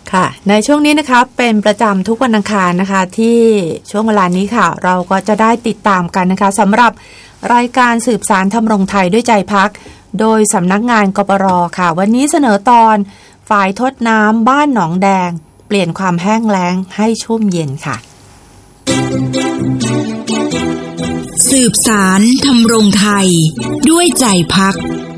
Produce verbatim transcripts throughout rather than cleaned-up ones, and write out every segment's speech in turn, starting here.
ค่ะในช่วงนี้นะคะเป็นประจำทุกวันอังคารนะคะที่ช่วงเวลานี้ค่ะเราก็จะได้ติดตามกันนะคะสำหรับรายการสืบสานทำรงไทยด้วยใจพักโดยสำนักงานกปร.ค่ะวันนี้เสนอตอนฝ่ายทดน้ำบ้านหนองแดงเปลี่ยนความแห้งแล้งให้ชุ่มเย็นค่ะสืบสานทำรงไทยด้วยใจพัก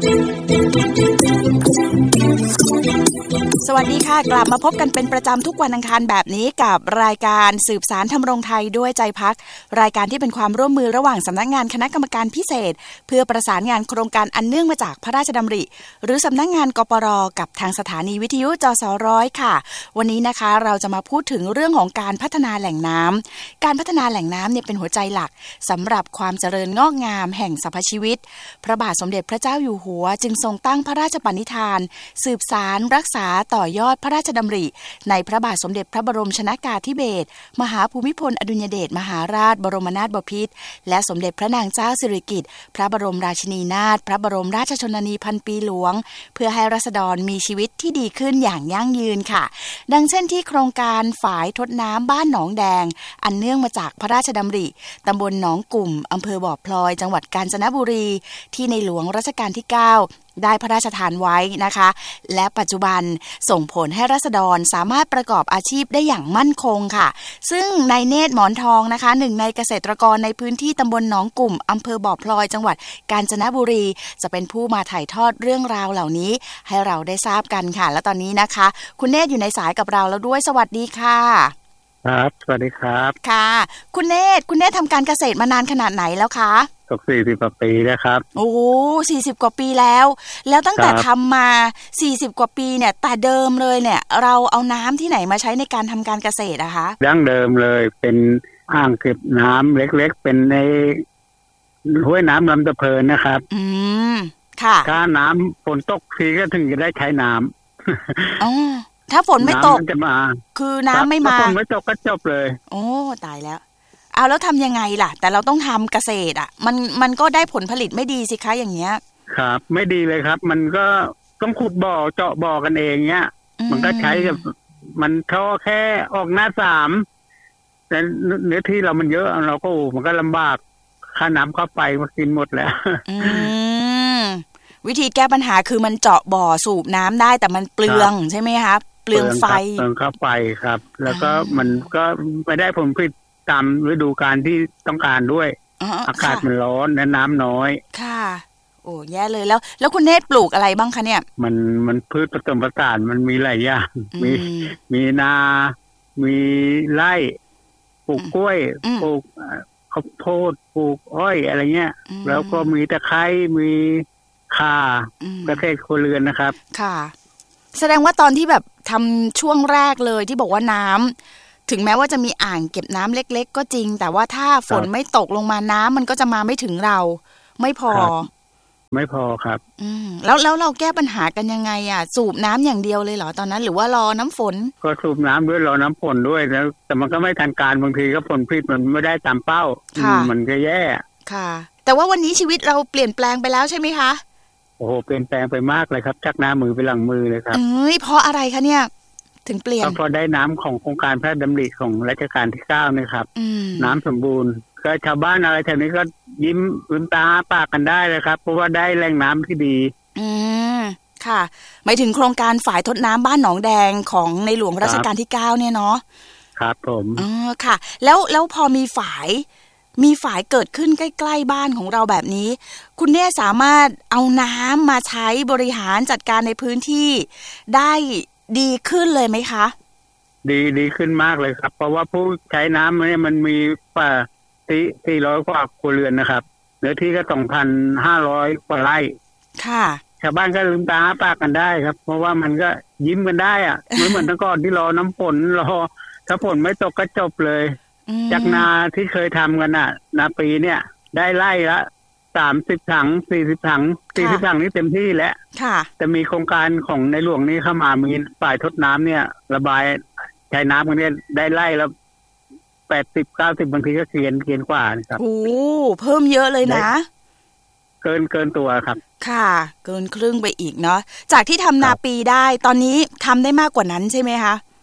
สวัสดีค่ะกลับมาพบกันเป็นประจำทุกวันอังคารแบบนี้กับรายการสืบสานทำรงไทยด้วยใจพักรายการที่เป็นความร่วมมือระหว่างสำนักงานคณะกรรมการพิเศษเพื่อประสานงานโครงการอันเนื่องมาจากพระราชดำริหรือสำนักงานกปร.กับทางสถานีวิทยุจสร้อยค่ะวันนี้นะคะเราจะมาพูดถึงเรื่องของการพัฒนาแหล่งน้ำการพัฒนาแหล่งน้ำเนี่ยเป็นหัวใจหลักสำหรับความเจริญงอกงามแห่งสรรพชีวิตพระบาทสมเด็จพระเจ้าอยู่หัวจึงทรงตั้งพระราชปณิธานสืบสานรักษาต่อยอดพระราชดำริในพระบาทสมเด็จพระบรมชนกาธิเบศรมหาภูมิพลอดุลยเดชมหาราชบรมนาถบพิตรและสมเด็จพระนางเจ้าสิริกิติ์พระบรมราชินีนาถพระบรมราชชนนีพันปีหลวงเพื่อให้ราษฎรมีชีวิตที่ดีขึ้นอย่างยั่งยืนค่ะดังเช่นที่โครงการฝายทดน้ำบ้านหนองแดงอันเนื่องมาจากพระราชดำริตำบลหนองกุ่มอำเภอบ่อพลอยจังหวัดกาญจนบุรีที่ในหลวงรัชกาลที่เก้าได้พระราชทานไว้นะคะและปัจจุบันส่งผลให้ราษฎรสามารถประกอบอาชีพได้อย่างมั่นคงค่ะซึ่งนายเนตรหมอนทองนะคะหนึ่งในเกษตรกรในพื้นที่ตำบลหนองกุ่มอำเภอบ่อพลอยจังหวัดกาญจนบุรีจะเป็นผู้มาถ่ายทอดเรื่องราวเหล่านี้ให้เราได้ทราบกันค่ะและตอนนี้นะคะคุณเนตรอยู่ในสายกับเราแล้วด้วยสวัสดีค่ะครับสวัสดีครับค่ะคุณเนตรคุณเนตรทำการเกษตรมานานขนาดไหนแล้วคะตกสี่สิบกว่าปีแล้วครับโอ้สี่สิบกว่าปีแล้วแล้วตั้งแต่ทำมาสี่สิบกว่าปีเนี่ยแต่เดิมเลยเนี่ยเราเอาน้ำที่ไหนมาใช้ในการทำการเกษตรอะคะดั้งเดิมเลยเป็นอ่างเก็บน้ำเล็กๆเป็นในห้วยน้ำลำตะเพินนะครับอืมค่ะถ้าน้ำฝนตกทีก็ถึงจะได้ใช้น้ำอ๋อถ้าฝนไม่ตกคือน้ำไม่มาถ้าฝนไม่ตกก็จบเลยโอ้ตายแล้วเอาแล้วทำยังไงล่ะแต่เราต้องทำเกษตรอ่ะมันมันก็ได้ผลผลิตไม่ดีสิคะอย่างเงี้ยครับไม่ดีเลยครับมันก็ต้องขุดบ่อเจาะบ่อกันเองเงี้ยมันก็ใช้กับมันเท่าแค่ออกหน้าสามแต่เนื้อที่เรามันเยอะเราก็มันก็ลำบากค่าน้ำค่าไฟมากินหมดแล้วอืมวิธีแก้ปัญหาคือมันเจาะบ่อสูบน้ำได้แต่มันเปลืองใช่ไหมคะเปลืองไฟเปลืองค่าไฟครับแล้วก็มันก็ไม่ได้ผลผลิตตามฤดูกาลที่ต้องการด้วยอากาศมันร้อนและน้ำน้อยค่ะโอ้แย่เลยแล้วแล้วคุณเนตรปลูกอะไรบ้างคะเนี่ยมันมันพืชผสมผสานมันมีหลายอย่างมีมีนามีไร่ปลูกกล้วยปลูกข้าวโพดปลูกอ้อยอะไรเงี้ยแล้วก็มีตะไคร้มีข่าเกษตรครัวเรือนนะครับค่ะแสดงว่าตอนที่แบบทำช่วงแรกเลยที่บอกว่าน้ำถึงแม้ว่าจะมีอ่างเก็บน้ำเล็กๆก็จริงแต่ว่าถ้าฝนไม่ตกลงมาน้ำมันก็จะมาไม่ถึงเราไม่พอไม่พอครับอืมแล้วแล้วเราแก้ปัญหากันยังไงอ่ะสูบน้ำอย่างเดียวเลยเหรอตอนนั้นหรือว่ารอน้ำฝนก็สูบน้ำด้วยรอน้ำฝนด้วยแล้วแต่มันก็ไม่ทันการบางทีก็ผลผลิตมันไม่ได้ตามเป้ามันก็แย่ค่ะแต่ว่าวันนี้ชีวิตเราเปลี่ยนแปลงไปแล้วใช่ไหมคะโอ้โหเปลี่ยนแปลงไปมากเลยครับจากหน้ามือไปหลังมือเลยครับเอ้ยเพราะอะไรคะเนี่ยถึงเปลี่ยนก็พอได้น้ำของโครงการพระดำริของรัชกาลที่เก้านี่ครับน้ำสมบูรณ์ก็ชาวบ้านอะไรแถวนี้ก็ยิ้มลืมตาปากกันได้เลยครับเพราะว่าได้แหล่งน้ำที่ดีอืมค่ะหมายถึงโครงการฝายทดน้ำบ้านหนองแดงของในหลวงรัชกาลที่เก้าเนี่ยเนาะครับผมอ๋อค่ะแล้วแล้วพอมีฝายมีฝายเกิดขึ้นใกล้ๆบ้านของเราแบบนี้คุณเน่สามารถเอาน้ำมาใช้บริหารจัดการในพื้นที่ได้ดีขึ้นเลยไหมคะดีดีขึ้นมากเลยครับเพราะว่าผู้ใช้น้ำเนี่ยมันมีป่าที่สี่ร้อยกว่าครัวเรือนนะครับเนื้อที่ก็สองพันห้าร้อยกว่าไร่ค่ะชาวบ้านก็ลืมตาปากกันได้ครับเพราะว่ามันก็ยิ้มกันได้อ่ะไม่เหมือนแต่ก่อนที่รอน้ำฝนรอถ้าฝนไม่ตกก็จบเลยจากนาที่เคยทำกันอ่ะนาปีเนี่ยได้ไร่ละสามสิบถังสี่สิบถังสี่สิบถังนี่เต็มที่แล้วแต่มีโครงการของในหลวงนี้เข้ามามีฝ่ายทดน้ำเนี่ยระบายใช้น้ำกันเนี่ยได้ไร่แล้วแปดสิบเก้าสิบบางทีก็เกินเกินกว่านะครับโอ้เพิ่มเยอะเลยนะเกินเกินตัวครับค่ะเกินครึ่งไปอีกเนาะจากที่ทำนาปีได้ตอนนี้ทำได้มากกว่านั้นใช่ไหมคะ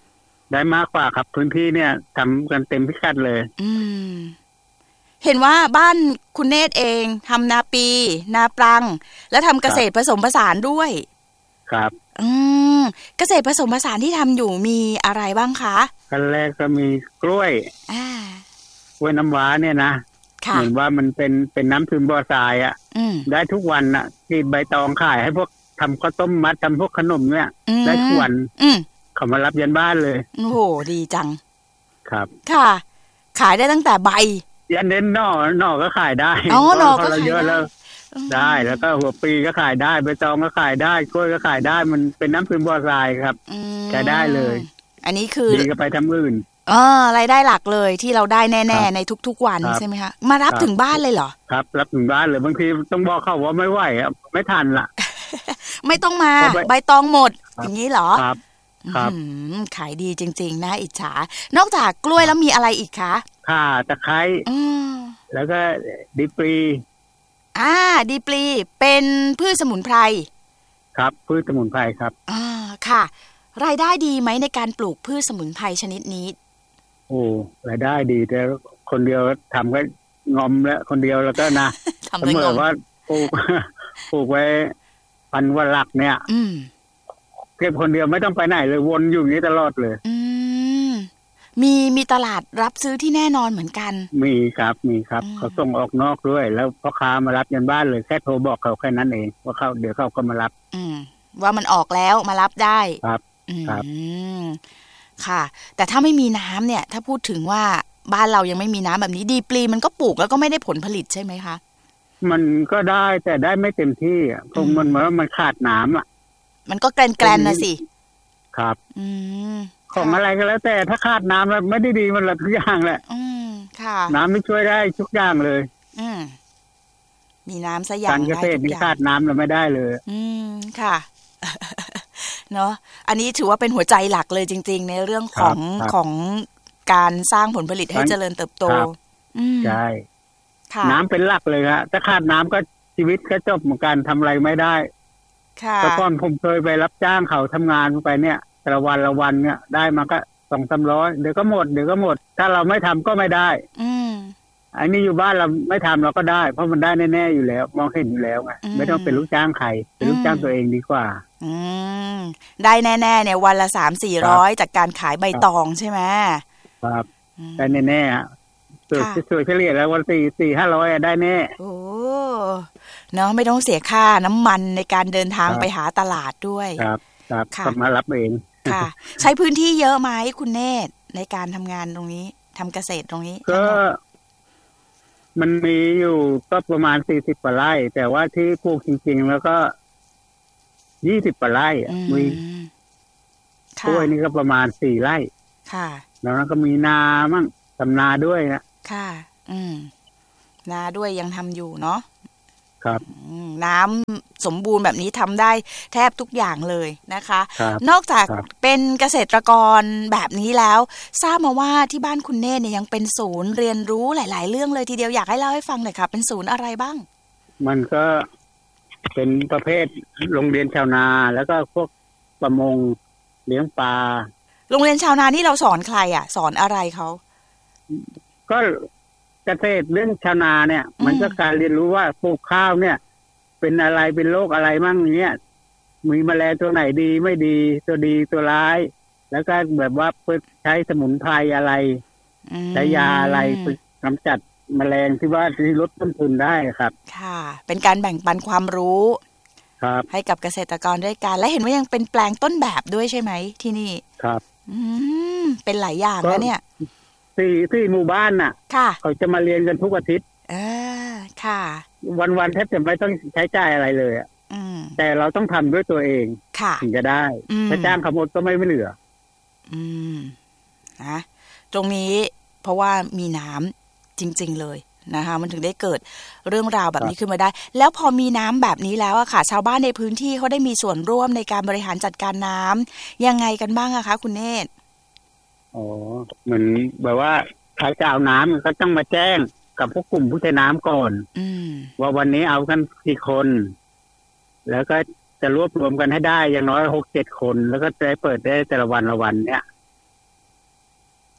ได้มากกว่าครับพื้นที่เนี่ยทำกันเต็มพิกัดเลยอืมเห็นว่าบ้านคุณเนตรเองทำนาปีนาปรังแล้วทำเกษตรผสมผสานด้วยครับอืมเกษตรผสมผสานที่ทำอยู่มีอะไรบ้างคะขั้นแรกก็มีกล้วยอ่ากล้วยน้ำว้าเนี่ยนะเหมือนว่ามันเป็นเป็นน้ำซึมบ่อทรายอ่ะได้ทุกวันอ่ะกรีดใบตองขายให้พวกทำข้าวต้มมัดทำพวกขนมเนี่ยได้ทุกวันเขามารับยันบ้านเลยโอ้โหดีจังครับค่ะขายได้ตั้งแต่ใบยันเน้นหน่อหน่อก็ขายได้อ๋อหน่อก็ขายเยอะแล้วได้แล้วก็หัวปีก็ขายได้ใบตองก็ขายได้กล้วยก็ขายได้มันเป็นน้ำซึมบ่อทรายครับใช้ได้เลยอันนี้คือดีก็ไปทำอื่นอ๋อรายได้หลักเลยที่เราได้แน่ๆในทุกๆวันใช่ไหมคะมารับถึงบ้านเลยเหรอครับรับถึงบ้านเลยบางทีต้องบอกเขาว่าไม่ไหวอ่ะไม่ทันละไม่ต้องมาใบตองหมดอย่างนี้เหรอครับครับขายดีจริงๆนะอิจฉานอกจากกล้วยแล้วมีอะไรอีกคะข่าตะไคร้แล้วก็ดีปรีอ่าดีปรีเป็นพืชสมุนไพรครับพืชสมุนไพรครับอ่าค่ะรายได้ดีไหมในการปลูกพืชสมุนไพรชนิดนี้โอ้รายได้ดีแต่คนเดียวทำก็งอมแล้วคนเดียวแล้วก็นะทำเลยงอมว่าปลูกปลูกไว้พันว่าหลักเนี่ยเก็บคนเดียวไม่ต้องไปไหนเลยวนอยู่อย่างนี้ตลอดเลยอืมมีมีตลาดรับซื้อที่แน่นอนเหมือนกันมีครับมีครับเขาส่งออกนอกด้วยแล้วพ่อค้ามารับยันบ้านเลยแค่โทรบอกเขาแค่นั้นเองว่าเขาเดี๋ยวเขาก็มารับอืมว่ามันออกแล้วมารับได้ครับครับค่ะแต่ถ้าไม่มีน้ำเนี่ยถ้าพูดถึงว่าบ้านเรายังไม่มีน้ำแบบนี้ดีปลีมันก็ปลูกแล้วก็ไม่ได้ผลผลิตใช่ไหมคะมันก็ได้แต่ได้ไม่เต็มที่อ่ะเพราะมันเหมือนมันขาดน้ำอ่ะมันก็แกลนๆนะสิครับอืมของอะไรก็แล้วแต่ถ้าขาดน้ำแล้วไม่ได้ดีมันละทุกอย่างแหละอืมค่ะน้ำไม่ช่วยได้ทุกอย่างเลยอืมมีน้ำซะอย่างการเกษตรมีขาดน้ำเราไม่ได้เลยอืมค่ะเนาะอันนี้ถือว่าเป็นหัวใจหลักเลยจริงๆในเรื่องของของการสร้างผลผลิตให้เจริญเติบโตใช่น้ำเป็นหลักเลยครับถ้าขาดน้ำก็ชีวิตก็จบเหมือนกันทำอะไรไม่ได้แต่ก่อนผมเคยไปรับจ้างเขาทำงานไปเนี่ยแต่ละวันละวันเนี่ยได้มาก็สองสามร้อยเดี๋ยวก็หมดเดี๋ยวก็หมดถ้าเราไม่ทำก็ไม่ได้อืมอันนี้อยู่บ้านเราไม่ทำเราก็ได้เพราะมันได้แน่ๆอยู่แล้วมองเห็นอยู่แล้วไงไม่ต้องเป็นลูกจ้างใครเป็นลูกจ้างตัวเองดีกว่าอืมได้แน่ๆเนี่ยวันละสามสี่ร้อยจากการขายใบตองใช่ไหมครับได้แน่ๆส่วนส่วนเฉลี่ยแล้ววันสี่สี่ห้าร้อยได้แน่โอ้เนาะไม่ต้องเสียค่าน้ำมันในการเดินทางไปหาตลาดด้วยครับครับก็มารับเองค่ะใช้พื้นที่เยอะไหมคุณเนตรในการทำงานตรงนี้ทำเกษตรตรงนี้ก็มันมีอยู่ก็ประมาณสี่สิบกว่าไร่แต่ว่าที่ปลูกจริงๆแล้วก็ยี่สิบกว่าไร่มีกล้วยนี่ก็ประมาณสี่ไร่ค่ะแล้วก็มีนามั่งทำนาด้วยนะค่ะอืมนาด้วยยังทำอยู่เนาะครับน้ำสมบูรณ์แบบนี้ทำได้แทบทุกอย่างเลยนะคะนอกจากเป็นเกษตรกรแบบนี้แล้วทราบมาว่าที่บ้านคุณเนตรเนี่ยยังเป็นศูนย์เรียนรู้หลายๆเรื่องเลยทีเดียวอยากให้เล่าให้ฟังหน่อยค่ะเป็นศูนย์อะไรบ้างมันก็เป็นประเภทโรงเรียนชาวนาแล้วก็พวกประมงเลี้ยงปลาโรงเรียนชาวนานี่เราสอนใครอ่ะสอนอะไรเขาก็เกษตรเรื่องชาวนาเนี่ยมันก็การเรียนรู้ว่าปลูกข้าวเนี่ยเป็นอะไรเป็นโรคอะไรมั่งเนี้ยมีแมลงตัวไหนดีไม่ดีตัวดีตัวร้ายแล้วก็แบบว่าใช้สมุนไพรอะไรใช้ยาอะไรกำจัดแมลงที่ว่าที่ลดต้นทุนได้ครับค่ะเป็นการแบ่งปันความรู้ครับให้กับเกษตรกรด้วยกันและเห็นว่ายังเป็นแปลงต้นแบบด้วยใช่ไหมที่นี่ครับอืมเป็นหลายอย่างแล้วเนี่ยที่ที่หมู่บ้านน่ะเขาจะมาเรียนกันทุกอาทิตย์เออค่ะวันๆแทบจะไม่ต้องใช้จ่ายอะไรเลยอ่ะแต่เราต้องทำด้วยตัวเองถึงจะได้ถ้าจ้างเขาหมดก็ไม่ไม่เหลืออืมนะตรงนี้เพราะว่ามีน้ำจริงๆเลยนะคะมันถึงได้เกิดเรื่องราวแบบนี้ขึ้นมาได้แล้วพอมีน้ำแบบนี้แล้วอะค่ะชาวบ้านในพื้นที่เขาได้มีส่วนร่วมในการบริหารจัดการน้ำยังไงกันบ้างอะคะคุณเนตรอ๋อเหมือนแบบว่าใครจะเอาน้ำก็ต้องมาแจ้งกับพวกกลุ่มผู้ใช้น้ำก่อนว่าวันนี้เอากันกี่คนแล้วก็จะรวบรวมกันให้ได้อย่างน้อยหกเจ็ดคนแล้วก็จะเปิดได้แต่ละวันละวันเนี้ย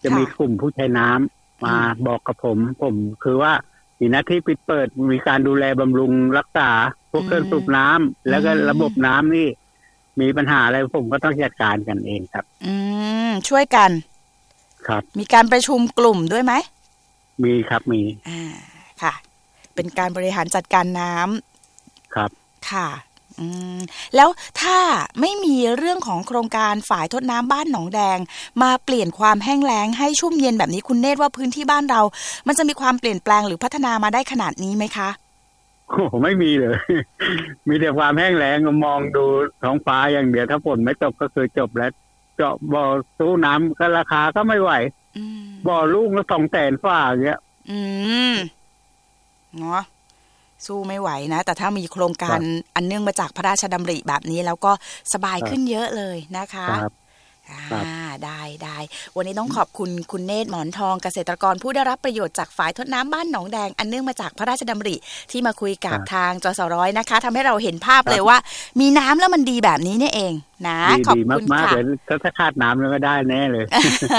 จะมีกลุ่มผู้ใช้น้ำมาบอกกับผมผมคือว่ามีหน้าที่ปิดเปิดมีการดูแลบำรุงรักษาพวกเครื่องสูบน้ำแล้วก็ระบบน้ำนี่มีปัญหาอะไรผมก็ต้องจัดการกันเองครับอืมช่วยกันครับมีการประชุมกลุ่มด้วยไหมมีครับมีอ่าค่ะเป็นการบริหารจัดการน้ำครับค่ะอืมแล้วถ้าไม่มีเรื่องของโครงการฝ่ายทดน้ำบ้านหนองแดงมาเปลี่ยนความแห้งแล้งให้ชุ่มเย็นแบบนี้คุณเนตรว่าพื้นที่บ้านเรามันจะมีความเปลี่ยนแปลงหรือพัฒนามาได้ขนาดนี้ไหมคะโอ้ไม่มีเลย มีแต่ความแห้งแล้งมองดูท้องฟ้าอย่างเดียวถ้าฝนไม่ตกก็คือจบแล้วเจาะบ่อสู้น้ำก็ราคาก็ไม่ไหวบ่อลูกละสองแสนฝ่าอย่างเงี้ยอืมเนาะสู้ไม่ไหวนะแต่ถ้ามีโครงการอันเนื่องมาจากพระราชดำริแบบนี้แล้วก็สบายขึ้นเยอะเลยนะคะอ่าได้ได้วันนี้ต้องขอบคุณคุณเนตรหมอนทองเกษตรกรผู้ได้รับประโยชน์จากฝ่ายทดน้ำบ้านหนองแดงอันเนื่องมาจากพระราชดำริที่มาคุยกับทางจสร้อยนะคะทำให้เราเห็นภาพเลยว่ามีน้ำแล้วมันดีแบบนี้นี่เองนะขอบคุณค่ะถ้าขาดน้ำแล้วก็ได้แน่เลย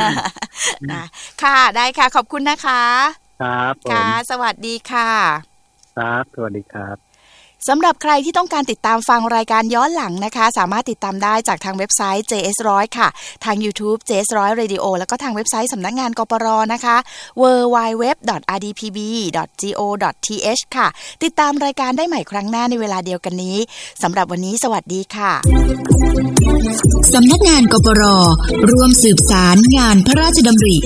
ค่ะได้ค่ะขอบคุณนะคะครับค่ะสวัสดีค่ะครับสวัสดีครับสำหรับใครที่ต้องการติดตามฟังรายการย้อนหลังนะคะสามารถติดตามได้จากทางเว็บไซต์ เจ เอส หนึ่งร้อย ค่ะทาง YouTube เจ เอส หนึ่งร้อย Radio แล้วก็ทางเว็บไซต์สำนักงานกปรนะคะ ดับเบิลยู ดับเบิลยู ดับเบิลยู ดอท อาร์ ดี พี บี ดอท จี โอ ดอท ที เอช ค่ะติดตามรายการได้ใหม่ครั้งหน้าในเวลาเดียวกันนี้สำหรับวันนี้สวัสดีค่ะสำนักงานกปรร่วมสืบสารงานพระราชดำริ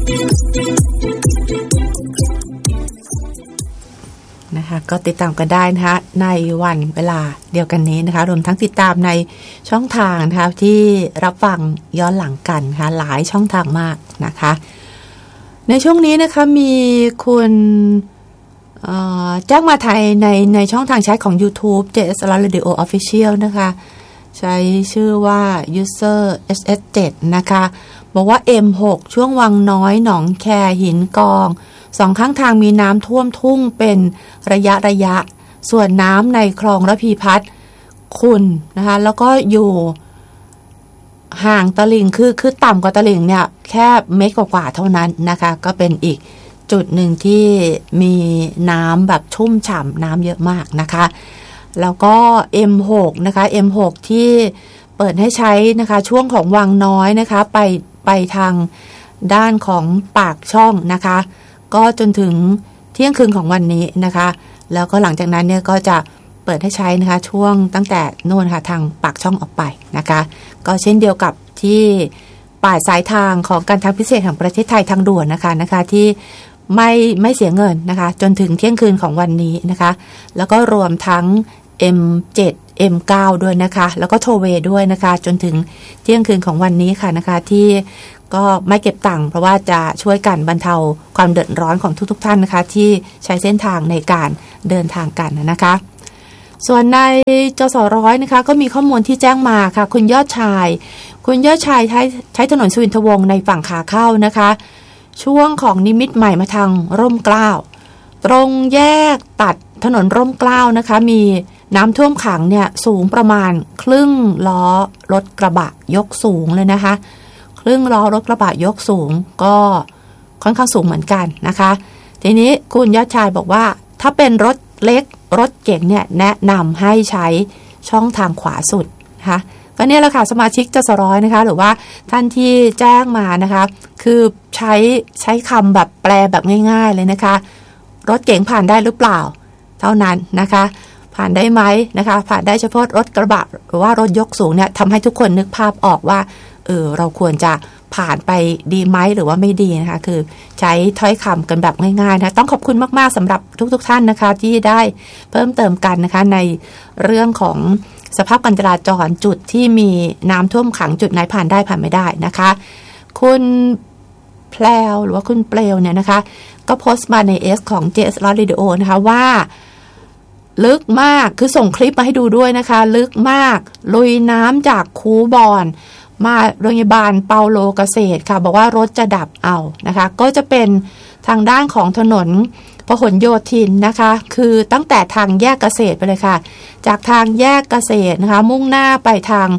นะคะก็ติดตามกันได้นะคะในวันเวลาเดียวกันนี้นะคะรวมทั้งติดตามในช่องทางนะคะที่รับฟังย้อนหลังกันนะคะหลายช่องทางมากนะคะในช่วงนี้นะคะมีคุณแจ้งมาไทยในในช่องทางแชทของ YouTube เจ เอส Radio Official นะคะใช้ชื่อว่า user เอส เอส เจ็ด นะคะบอกว่า เอ็ม หก ช่วงวังน้อยหนองแคหินกองสองข้างทางมีน้ำท่วมทุ่งเป็นระยะระยะส่วนน้ำในคลองระพีพัฒน์ขุ่นนะคะแล้วก็อยู่ห่างตลิ่งคือคือต่ำกว่าตลิ่งเนี่ยแค่เมตรกว่าๆเท่านั้นนะคะก็เป็นอีกจุดหนึ่งที่มีน้ำแบบชุ่มฉ่ำน้ำเยอะมากนะคะแล้วก็ เอ็ม หก นะคะ เอ็ม หก ที่เปิดให้ใช้นะคะช่วงของวังน้อยนะคะไปไปทางด้านของปากช่องนะคะก็จนถึงเที่ยงคืนของวันนี้นะคะแล้วก็หลังจากนั้นเนี่ยก็จะเปิดให้ใช้นะคะช่วงตั้งแต่โน่นค่ะทางปากช่องออกไปนะคะก็เช่นเดียวกับที่ป่ายสายทางของการทางพิเศษแห่งประเทศไทยทางด่วนนะคะนะคะที่ไม่ไม่เสียเงินนะคะจนถึงเที่ยงคืนของวันนี้นะคะแล้วก็รวมทั้ง เอ็ม เจ็ด เอ็ม เก้า ด้วยนะคะแล้วก็โทเวด้วยนะคะจนถึงเที่ยงคืนของวันนี้ค่ะนะคะที่ก็ไม่เก็บตังค์เพราะว่าจะช่วยกันบรรเทาความเดือดร้อนของทุกๆท่านนะคะที่ใช้เส้นทางในการเดินทางกันนะคะส่วนในจสร้อยนะคะก็มีข้อมูลที่แจ้งมาค่ะคุณยอดชายคุณยอดชายใช้ใช้ถนนสุวินทวงศ์ในฝั่งขาเข้านะคะช่วงของนิมิตรใหม่มาทางร่มเกล้าตรงแยกตัดถนนร่มเกล้านะคะมีน้ำท่วมขังเนี่ยสูงประมาณครึ่งล้อรถกระบะยกสูงเลยนะคะครึ่งล้อรถกระบะยกสูงก็ค่อนข้างสูงเหมือนกันนะคะทีนี้คุณยอดชายบอกว่าถ้าเป็นรถเล็กรถเก๋งเนี่ยแนะนำให้ใช้ช่องทางขวาสุดนะคะก็เนี่ยแหละค่ะสมาชิกจสร้อยนะคะหรือว่าท่านที่แจ้งมานะคะคือใช้ใช้คำแบบแปลแบบง่ายๆเลยนะคะรถเก๋งผ่านได้หรือเปล่าเท่านั้นนะคะผ่านได้ไหมนะคะผ่านได้เฉพาะรถกระบะหรือว่ารถยกสูงเนี่ยทำให้ทุกคนนึกภาพออกว่าเออเราควรจะผ่านไปดีไหมหรือว่าไม่ดีนะคะคือใช้ถ้อยคำกันแบบง่ายๆนะต้องขอบคุณมากๆสำหรับทุกๆท่านนะคะที่ได้เพิ่มเติมกันนะคะในเรื่องของสภาพการจราจรจุดที่มีน้ำท่วมขังจุดไหนผ่านได้ผ่านไม่ได้นะคะคุณแพลวหรือว่าคุณเปลวเนี่ยนะคะก็โพสต์มาใน X ของ เจ เอส Radio นะคะว่าลึกมากคือส่งคลิปมาให้ดูด้วยนะคะลึกมากลุยน้ำจากคูบอนมาโรงพยาบาลเปาโลเกษตรค่ะบอกว่ารถจะดับเอานะคะก็จะเป็นทางด้านของถนนพหลโยธินนะคะคือตั้งแต่ทางแยกเกษตรไปเลยค่ะจากทางแยกเกษตรนะคะมุ่งหน้าไปทาง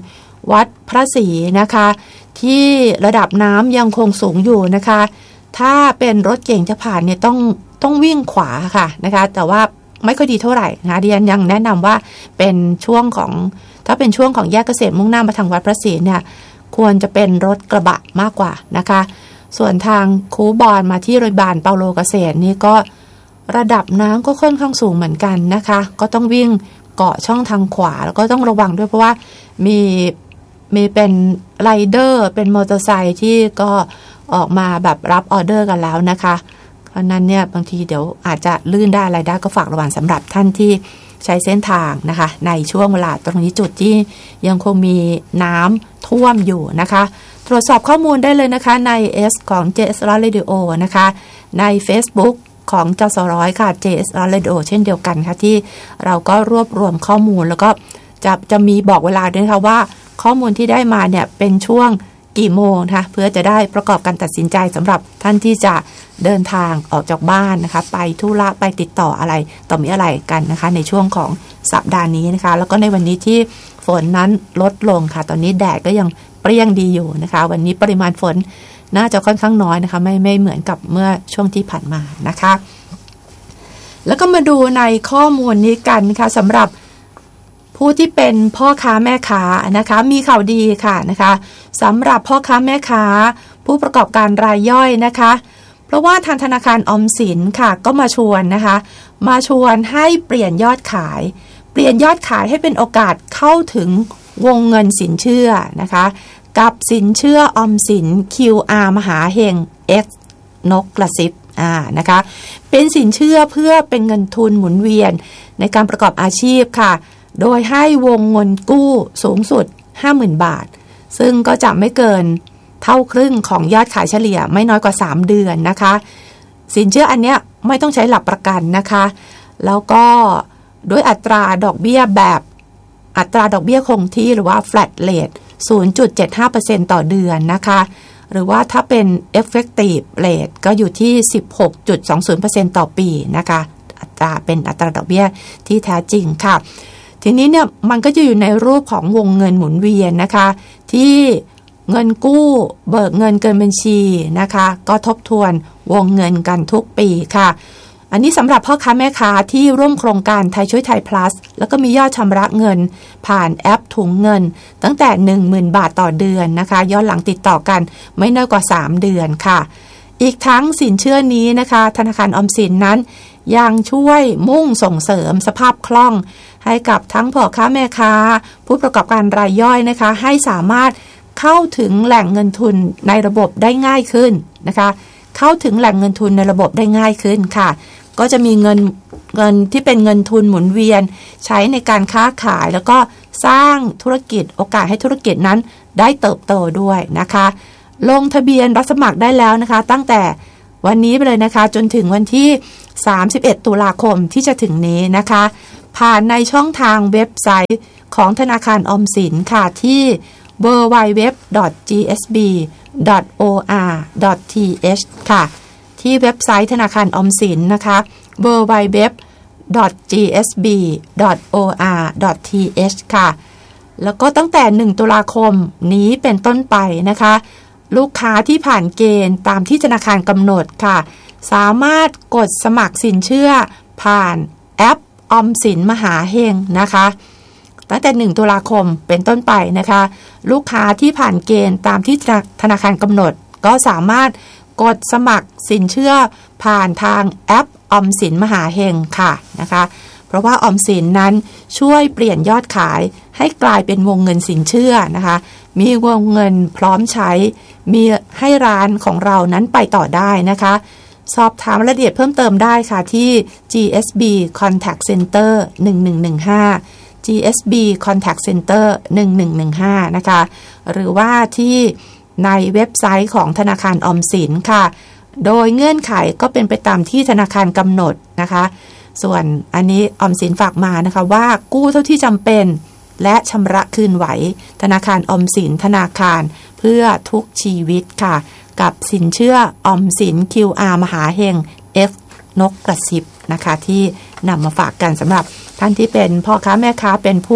วัดพระศรีนะคะที่ระดับน้ำยังคงสูงอยู่นะคะถ้าเป็นรถเก๋งจะผ่านเนี่ยต้องต้องวิ่งขวาค่ะนะคะแต่ว่าไม่ค่อยดีเท่าไหร่นะดิฉันยังแนะนำว่าเป็นช่วงของถ้าเป็นช่วงของแยกเกษตรมุ่งหน้ามาทางวัดพระศรีเนี่ยควรจะเป็นรถกระบะมากกว่านะคะส่วนทางคูบอนมาที่โรงพยาบาลเปาโลเกษตรนี่ก็ระดับน้ำก็ค่อนข้างสูงเหมือนกันนะคะก็ต้องวิ่งเกาะช่องทางขวาแล้วก็ต้องระวังด้วยเพราะว่ามีมีเป็นไรเดอร์เป็นมอเตอร์ไซค์ที่ก็ออกมาแบบรับออเดอร์กันแล้วนะคะเพราะนั้นเนี่ยบางทีเดี๋ยวอาจจะลื่นได้อะไรได้ก็ฝากระวังสำหรับท่านที่ใช้เส้นทางนะคะในช่วงเวลาตรงนี้จุดที่ยังคงมีน้ำท่วมอยู่นะคะตรวจสอบข้อมูลได้เลยนะคะใน S ของ เจ เอส Radio นะคะใน Facebook ของจสร้อยค่ะ เจ เอส Radio เช่นเดียวกันค่ะที่เราก็รวบรวมข้อมูลแล้วก็จะจะมีบอกเวลาด้วยนะคะว่าข้อมูลที่ได้มาเนี่ยเป็นช่วงกี่โมงนะคะเพื่อจะได้ประกอบการตัดสินใจสำหรับท่านที่จะเดินทางออกจากบ้านนะคะไปธุระไปติดต่ออะไรต่อมีอะไรกันนะคะในช่วงของสัปดาห์นี้นะคะแล้วก็ในวันนี้ที่ฝนนั้นลดลงค่ะตอนนี้แดดก็ยังเปรี้ยงดีอยู่นะคะวันนี้ปริมาณฝนน่าจะค่อนข้างน้อยนะคะไม่ไม่เหมือนกับเมื่อช่วงที่ผ่านมานะคะแล้วก็มาดูในข้อมูลนี้กันนะคะสำหรับผู้ที่เป็นพ่อค้าแม่ค้านะคะมีข่าวดีค่ะนะคะสำหรับพ่อค้าแม่ค้าผู้ประกอบการรายย่อยนะคะเพราะว่าทางธนาคารออมสินค่ะก็มาชวนนะคะมาชวนให้เปลี่ยนยอดขายเปลี่ยนยอดขายให้เป็นโอกาสเข้าถึงวงเงินสินเชื่อนะคะกับสินเชื่อออมสิน คิว อาร์ มหาเฮง X นกกระซิบอ่านะคะเป็นสินเชื่อเพื่อเป็นเงินทุนหมุนเวียนในการประกอบอาชีพค่ะโดยให้วงเงินกู้สูงสุด ห้าหมื่น บาทซึ่งก็จะไม่เกินเท่าครึ่งของยอดขายเฉลี่ยไม่น้อยกว่าสามเดือนนะคะสินเชื่ออันเนี้ยไม่ต้องใช้หลักประกันนะคะแล้วก็ด้วยอัตราดอกเบี้ยแบบอัตราดอกเบี้ยคงที่หรือว่า flat rate ศูนย์จุดเจ็ดห้าเปอร์เซ็นต์ ต่อเดือนนะคะหรือว่าถ้าเป็น effective rate ก็อยู่ที่ สิบหกจุดสองศูนย์เปอร์เซ็นต์ ต่อปีนะคะอัตราเป็นอัตราดอกเบี้ยที่แท้จริงค่ะทีนี้เนี่ยมันก็จะอยู่ในรูปของวงเงินหมุนเวียนนะคะที่เงินกู้เบิกเงินเกินบัญชีนะคะก็ทบทวนวงเงินกันทุกปีค่ะอันนี้สำหรับพ่อค้าแม่ค้าที่ร่วมโครงการไทยช่วยไทย plus แล้วก็มียอดชำระเงินผ่านแอปถุงเงินตั้งแต่ หนึ่งหมื่น บาทต่อเดือนนะคะย้อนหลังติดต่อกันไม่น้อยกว่าสามเดือนค่ะอีกทั้งสินเชื่อนี้นะคะธนาคารออมสินนั้นยังช่วยมุ่งส่งเสริมสภาพคล่องให้กับทั้งพ่อค้าแม่ค้าผู้ประกอบการรายย่อยนะคะให้สามารถเข้าถึงแหล่งเงินทุนในระบบได้ง่ายขึ้นนะคะเข้าถึงแหล่งเงินทุนในระบบได้ง่ายขึ้นค่ะก็จะมีเงินเงินที่เป็นเงินทุนหมุนเวียนใช้ในการค้าขายแล้วก็สร้างธุรกิจโอกาสให้ธุรกิจนั้นได้เติบโตด้วยนะคะลงทะเบียนรับสมัครได้แล้วนะคะตั้งแต่วันนี้ไปเลยนะคะจนถึงวันที่สามสิบเอ็ดตุลาคมที่จะถึงนี้นะคะผ่านในช่องทางเว็บไซต์ของธนาคารออมสินค่ะที่ ดับเบิลยู ดับเบิลยู ดับเบิลยู ดอท จี เอส บี ดอท โอ อาร์ ดอท ที เอช ค่ะที่เว็บไซต์ธนาคารออมสินนะคะ ดับเบิลยู ดับเบิลยู ดับเบิลยู ดอท จี เอส บี ดอท โอ อาร์ ดอท ที เอช ค่ะแล้วก็ตั้งแต่หนึ่งตุลาคมนี้เป็นต้นไปนะคะลูกค้าที่ผ่านเกณฑ์ตามที่ธนาคารกำหนดค่ะสามารถกดสมัครสินเชื่อผ่านแอปออมสินมหาเฮงนะคะตั้งแต่หนึ่งตุลาคมเป็นต้นไปนะคะลูกค้าที่ผ่านเกณฑ์ตามที่ธนาคารกำหนดก็สามารถกดสมัครสินเชื่อผ่านทางแอปออมสินมหาเฮงค่ะนะคะเพราะว่าออมสินนั้นช่วยเปลี่ยนยอดขายให้กลายเป็นวงเงินสินเชื่อนะคะมีวงเงินพร้อมใช้มีให้ร้านของเรานั้นไปต่อได้นะคะสอบถามรายละเอียดเพิ่มเติมได้ค่ะที่ จี เอส บี Contact Center หนึ่งหนึ่งหนึ่งห้า จี เอส บี Contact Center หนึ่งหนึ่งหนึ่งห้านะคะหรือว่าที่ในเว็บไซต์ของธนาคารออมสินค่ะโดยเงื่อนไขก็เป็นไปตามที่ธนาคารกำหนดนะคะส่วนอันนี้ออมสินฝากมานะคะว่ากู้เท่าที่จำเป็นและชำระคืนไหวธนาคารออมสินธนาคารเพื่อทุกชีวิตค่ะกับสินเชื่อออมสิน คิว อาร์ มหาเฮง F นกกระซิบนะคะที่นำมาฝากกันสำหรับท่านที่เป็นพ่อค้าแม่ค้าเป็นผู้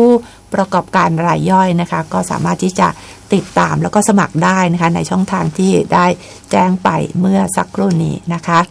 ประกอบการรายย่อยนะคะก็สามารถที่จะติดตามแล้วก็สมัครได้นะคะในช่องทางที่ได้แจ้งไปเมื่อสักครู่นี้นะคะ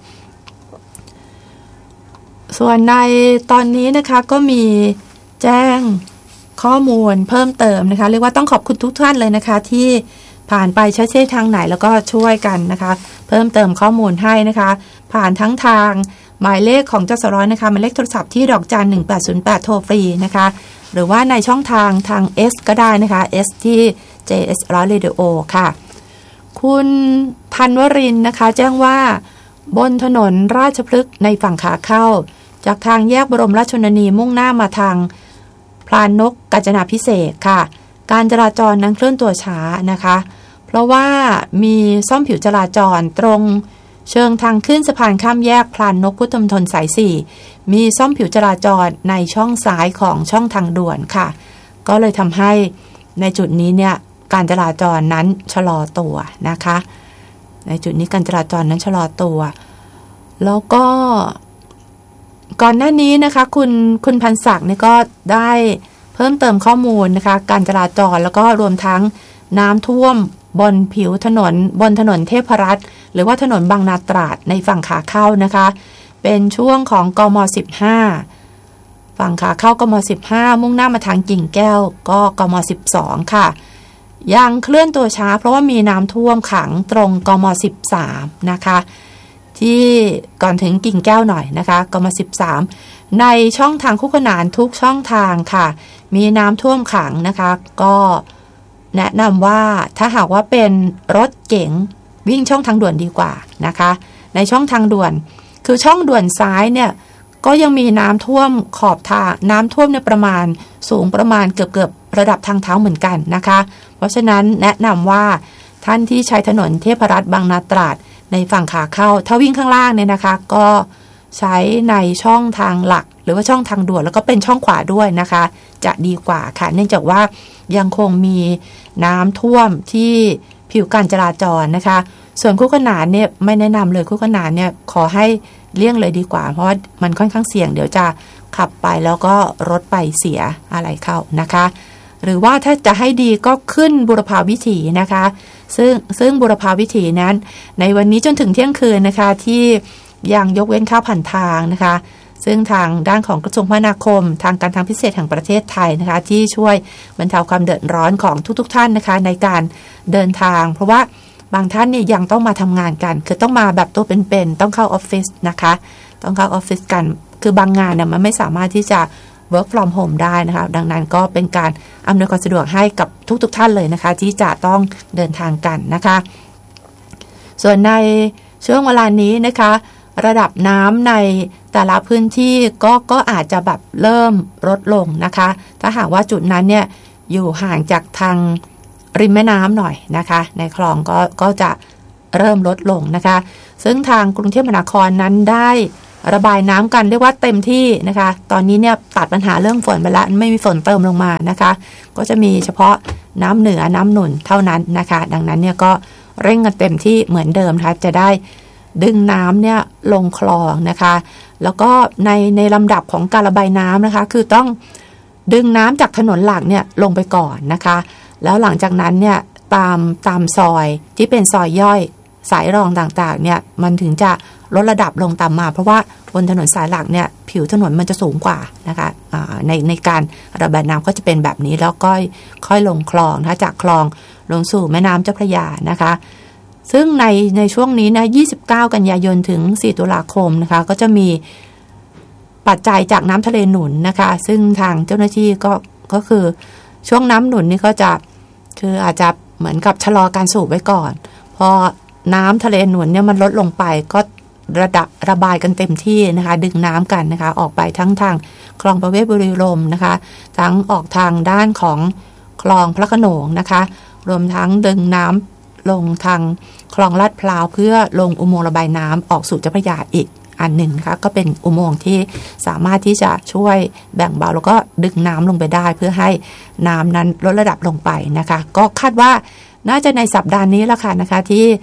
ส่วนในตอนนี้นะคะก็มีแจ้งข้อมูลเพิ่มเติมนะคะเรียกว่าต้องขอบคุณทุกท่านเลยนะคะที่ผ่านไปใช้เส้นทางไหนแล้วก็ช่วยกันนะคะเพิ่มเติมข้อมูลให้นะคะผ่านทั้งทางหมายเลขของจสร้อยนะคะหมายเลขโทรศัพท์ที่ดอกจันหนึ่งแปดศูนย์แปดโทรฟรีนะคะหรือว่าในช่องทางทาง S ก็ได้นะคะ S ที่ เจ เอส ร้อย Radio ค่ะคุณพันวรินทร์นะคะแจ้งว่าบนถนนราชพฤกษ์ในฝั่งขาเข้าจากทางแยกบรมราชชนนีมุ่งหน้ามาทางพลานนกกาญจนาภิเษกค่ะการจราจรนั้นเคลื่อนตัวช้านะคะเพราะว่ามีซ่อมผิวจราจรตรงเชิงทางขึ้นสะพานข้ามแยกพลานนกพุทธมณฑลสายสี่มีซ่อมผิวจราจรในช่องซ้ายของช่องทางด่วนค่ะก็เลยทำให้ในจุดนี้เนี่ยการจราจรนั้นชะลอตัวนะคะในจุดนี้การจราจรนั้นชะลอตัวแล้วก็ก่อนหน้านี้นะคะคุณคุณพันศักดิ์เนี่ยก็ได้เพิ่มเติมข้อมูลนะคะการจราจรแล้วก็รวมทั้งน้ำท่วมบนผิวถนนบนถนนเทพรัตน์หรือว่าถนนบางนาตราดในฝั่งขาเข้านะคะเป็นช่วงของกมสิบห้าฝั่งขาเข้ากมสิบห้ามุ่งหน้ามาทางกิ่งแก้วก็กมสิบสองค่ะยังเคลื่อนตัวช้าเพราะว่ามีน้ำท่วมขังตรงกมสิบสามนะคะที่ก่อนถึงกิ่งแก้วหน่อยนะคะกมสิบสามในช่องทางคู่ขนานทุกช่องทางค่ะมีน้ำท่วมขังนะคะก็แนะนำว่าถ้าหากว่าเป็นรถเก๋งวิ่งช่องทางด่วนดีกว่านะคะในช่องทางด่วนคือช่องด่วนซ้ายเนี่ยก็ยังมีน้ำท่วมขอบทางน้ำท่วมในประมาณสูงประมาณเกือบเกือบระดับทางเท้าเหมือนกันนะคะเพราะฉะนั้นแนะนำว่าท่านที่ใช้ถนนเทพรัตน์บางนาตราดในฝั่งขาเข้าถ้าวิ่งข้างล่างเนี่ยนะคะก็ใช้ในช่องทางหลักหรือว่าช่องทางด่วนแล้วก็เป็นช่องขวาด้วยนะคะจะดีกว่าค่ะเนื่องจากว่ายังคงมีน้ำท่วมที่ผิวการจราจรนะคะส่วนคู่ขนานเนี่ยไม่แนะนำเลยคู่ขนานเนี่ยขอให้เลี่ยงเลยดีกว่าเพราะว่ามันค่อนข้างเสี่ยงเดี๋ยวจะขับไปแล้วก็รถไปเสียอะไรเข้านะคะหรือว่าถ้าจะให้ดีก็ขึ้นบุรพาวิถีนะคะซึ่งซึ่งบุรพาวิถีนั้นในวันนี้จนถึงเที่ยงคืนนะคะที่ยังยกเว้นค่าผ่านทางนะคะซึ่งทางด้านของกระทรวงคมนาคมทางการทางพิเศษแห่งประเทศไทยนะคะที่ช่วยบรรเทาความเดือดร้อนของทุกๆท่านนะคะในการเดินทางเพราะว่าบางท่านเนี่ยยังต้องมาทำงานกันคือต้องมาแบบตัวเป็นๆต้องเข้าออฟฟิศนะคะต้องเข้าออฟฟิศกันคือบางงานเนี่ยมันไม่สามารถที่จะ work from home ได้นะคะดังนั้นก็เป็นการอำนวยความสะดวกให้กับทุกๆท่านเลยนะคะที่จะต้องเดินทางกันนะคะส่วนในช่วงเวลานี้นะคะระดับน้ำในแต่ละพื้นที่ก็ก็อาจจะแบบเริ่มลดลงนะคะถ้าหากว่าจุดนั้นเนี่ยอยู่ห่างจากทางริมแม่น้ำหน่อยนะคะในคลองก็ก็จะเริ่มลดลงนะคะซึ่งทางกรุงเทพมหานครนั้นได้ระบายน้ำกันเรียกว่าเต็มที่นะคะตอนนี้เนี่ยตัดปัญหาเรื่องฝนไปแล้วไม่มีฝนเติมลงมานะคะก็จะมีเฉพาะน้ำเหนือน้ำหนุนเท่านั้นนะคะดังนั้นเนี่ยก็เร่งกันเต็มที่เหมือนเดิมนะคะจะได้ดึงน้ำเนี่ยลงคลองนะคะแล้วก็ในในลำดับของการระบายน้ำนะคะคือต้องดึงน้ำจากถนนหลักเนี่ยลงไปก่อนนะคะแล้วหลังจากนั้นเนี่ยตามตามซอยที่เป็นซอยย่อยสายรองต่างๆเนี่ยมันถึงจะลดระดับลงตามมาเพราะว่าบนถนนสายหลักเนี่ยผิวถนนมันจะสูงกว่านะคะในในการระบายน้ำก็จะเป็นแบบนี้แล้วก็ค่อยลงคลองนะคะจากคลองลงสู่แม่น้ำเจ้าพระยานะคะซึ่งในในช่วงนี้นะยี่สิบเก้ากันยายนถึงสี่ตุลาคมนะคะก็จะมีปัจจัยจากน้ำทะเลหนุนนะคะซึ่งทางเจ้าหน้าที่ก็ก็คือช่วงน้ำหนุนนี่ก็จะคืออาจจะเหมือนกับชะลอการสูบไว้ก่อนพอน้ำทะเลหนุนเนี่ยมันลดลงไปก็ระดับระบายกันเต็มที่นะคะดึงน้ำกันนะคะออกไปทั้งทางคลองประเวศบุรีรมย์นะคะทั้งออกทางด้านของคลองพระโขนงนะคะรวมทั้งดึงน้ำลงทางคลองลาดพร้าวเพื่อลงอุโมงค์ระบายน้ำออกสู่เจ้าพระยาอีกอันหนึ่งนะคะก็เป็นอุโมงค์ที่สามารถที่จะช่วยแบ่งเบาแล้วก็ดึงน้ำลงไปได้เพื่อให้น้ำนั้นลดระดับลงไปนะคะก็คาดว่าน่าจะในสัปดาห์นี้ละค่ะนะคะที่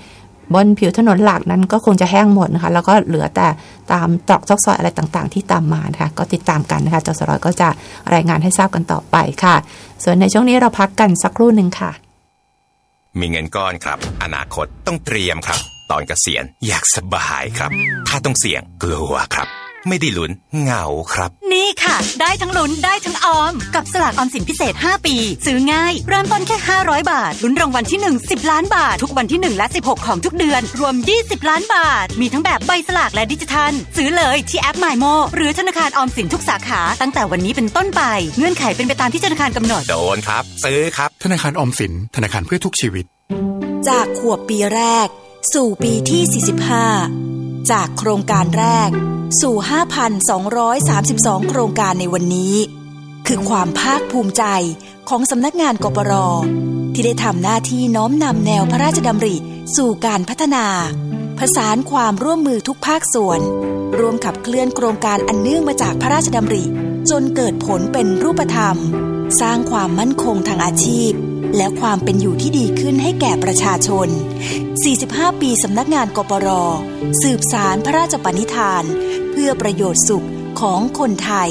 บนผิวถนนหลักนั้นก็คงจะแห้งหมดนะคะแล้วก็เหลือแต่ตามตรอกซอกซอยอะไรต่างๆที่ตามมานะคะก็ติดตามกันนะคะจสรก็จะรายงานให้ทราบกันต่อไปค่ะส่วนในช่วงนี้เราพักกันสักครู่นึงค่ะมีเงินก้อนครับอนาคตต้องเตรียมครับตอนเกษียณอยากสบายครับถ้าต้องเสี่ยงกลัวครับไม่ได้ลุ้นเหงาครับนี่ค่ะได้ทั้งลุ้นได้ทั้งออมกับสลากออมสินพิเศษห้าปีซื้อง่ายเริ่มต้นแค่ห้าร้อยบาทลุ้นรางวัลที่หนึ่ง สิบล้านบาททุกวันที่หนึ่งและสิบหกของทุกเดือนรวมยี่สิบล้านบาทมีทั้งแบบใบสลากและดิจิทัลซื้อเลยที่แอป มายโม หรือธนาคารออมสินทุกสาขาตั้งแต่วันนี้เป็นต้นไปเงื่อนไขเป็นไปตามที่ธนาคารกำหนดโดนครับซื้อครับธนาคารออมสินธนาคารเพื่อทุกชีวิตจากขวบปีแรกสู่ปีที่สี่สิบห้าจากโครงการแรกสู่ ห้าพันสองร้อยสามสิบสอง โครงการในวันนี้คือความภาคภูมิใจของสำนักงานกปร.ที่ได้ทำหน้าที่น้อมนำแนวพระราชดำริสู่การพัฒนาผสานความร่วมมือทุกภาคส่วนร่วมขับเคลื่อนโครงการอันเนื่องมาจากพระราชดำริจนเกิดผลเป็นรูปธรรมสร้างความมั่นคงทางอาชีพและความเป็นอยู่ที่ดีขึ้นให้แก่ประชาชนสี่สิบห้าปีสำนักงานกปร.สืบสารพระราชปณิธานเพื่อประโยชน์สุขของคนไทย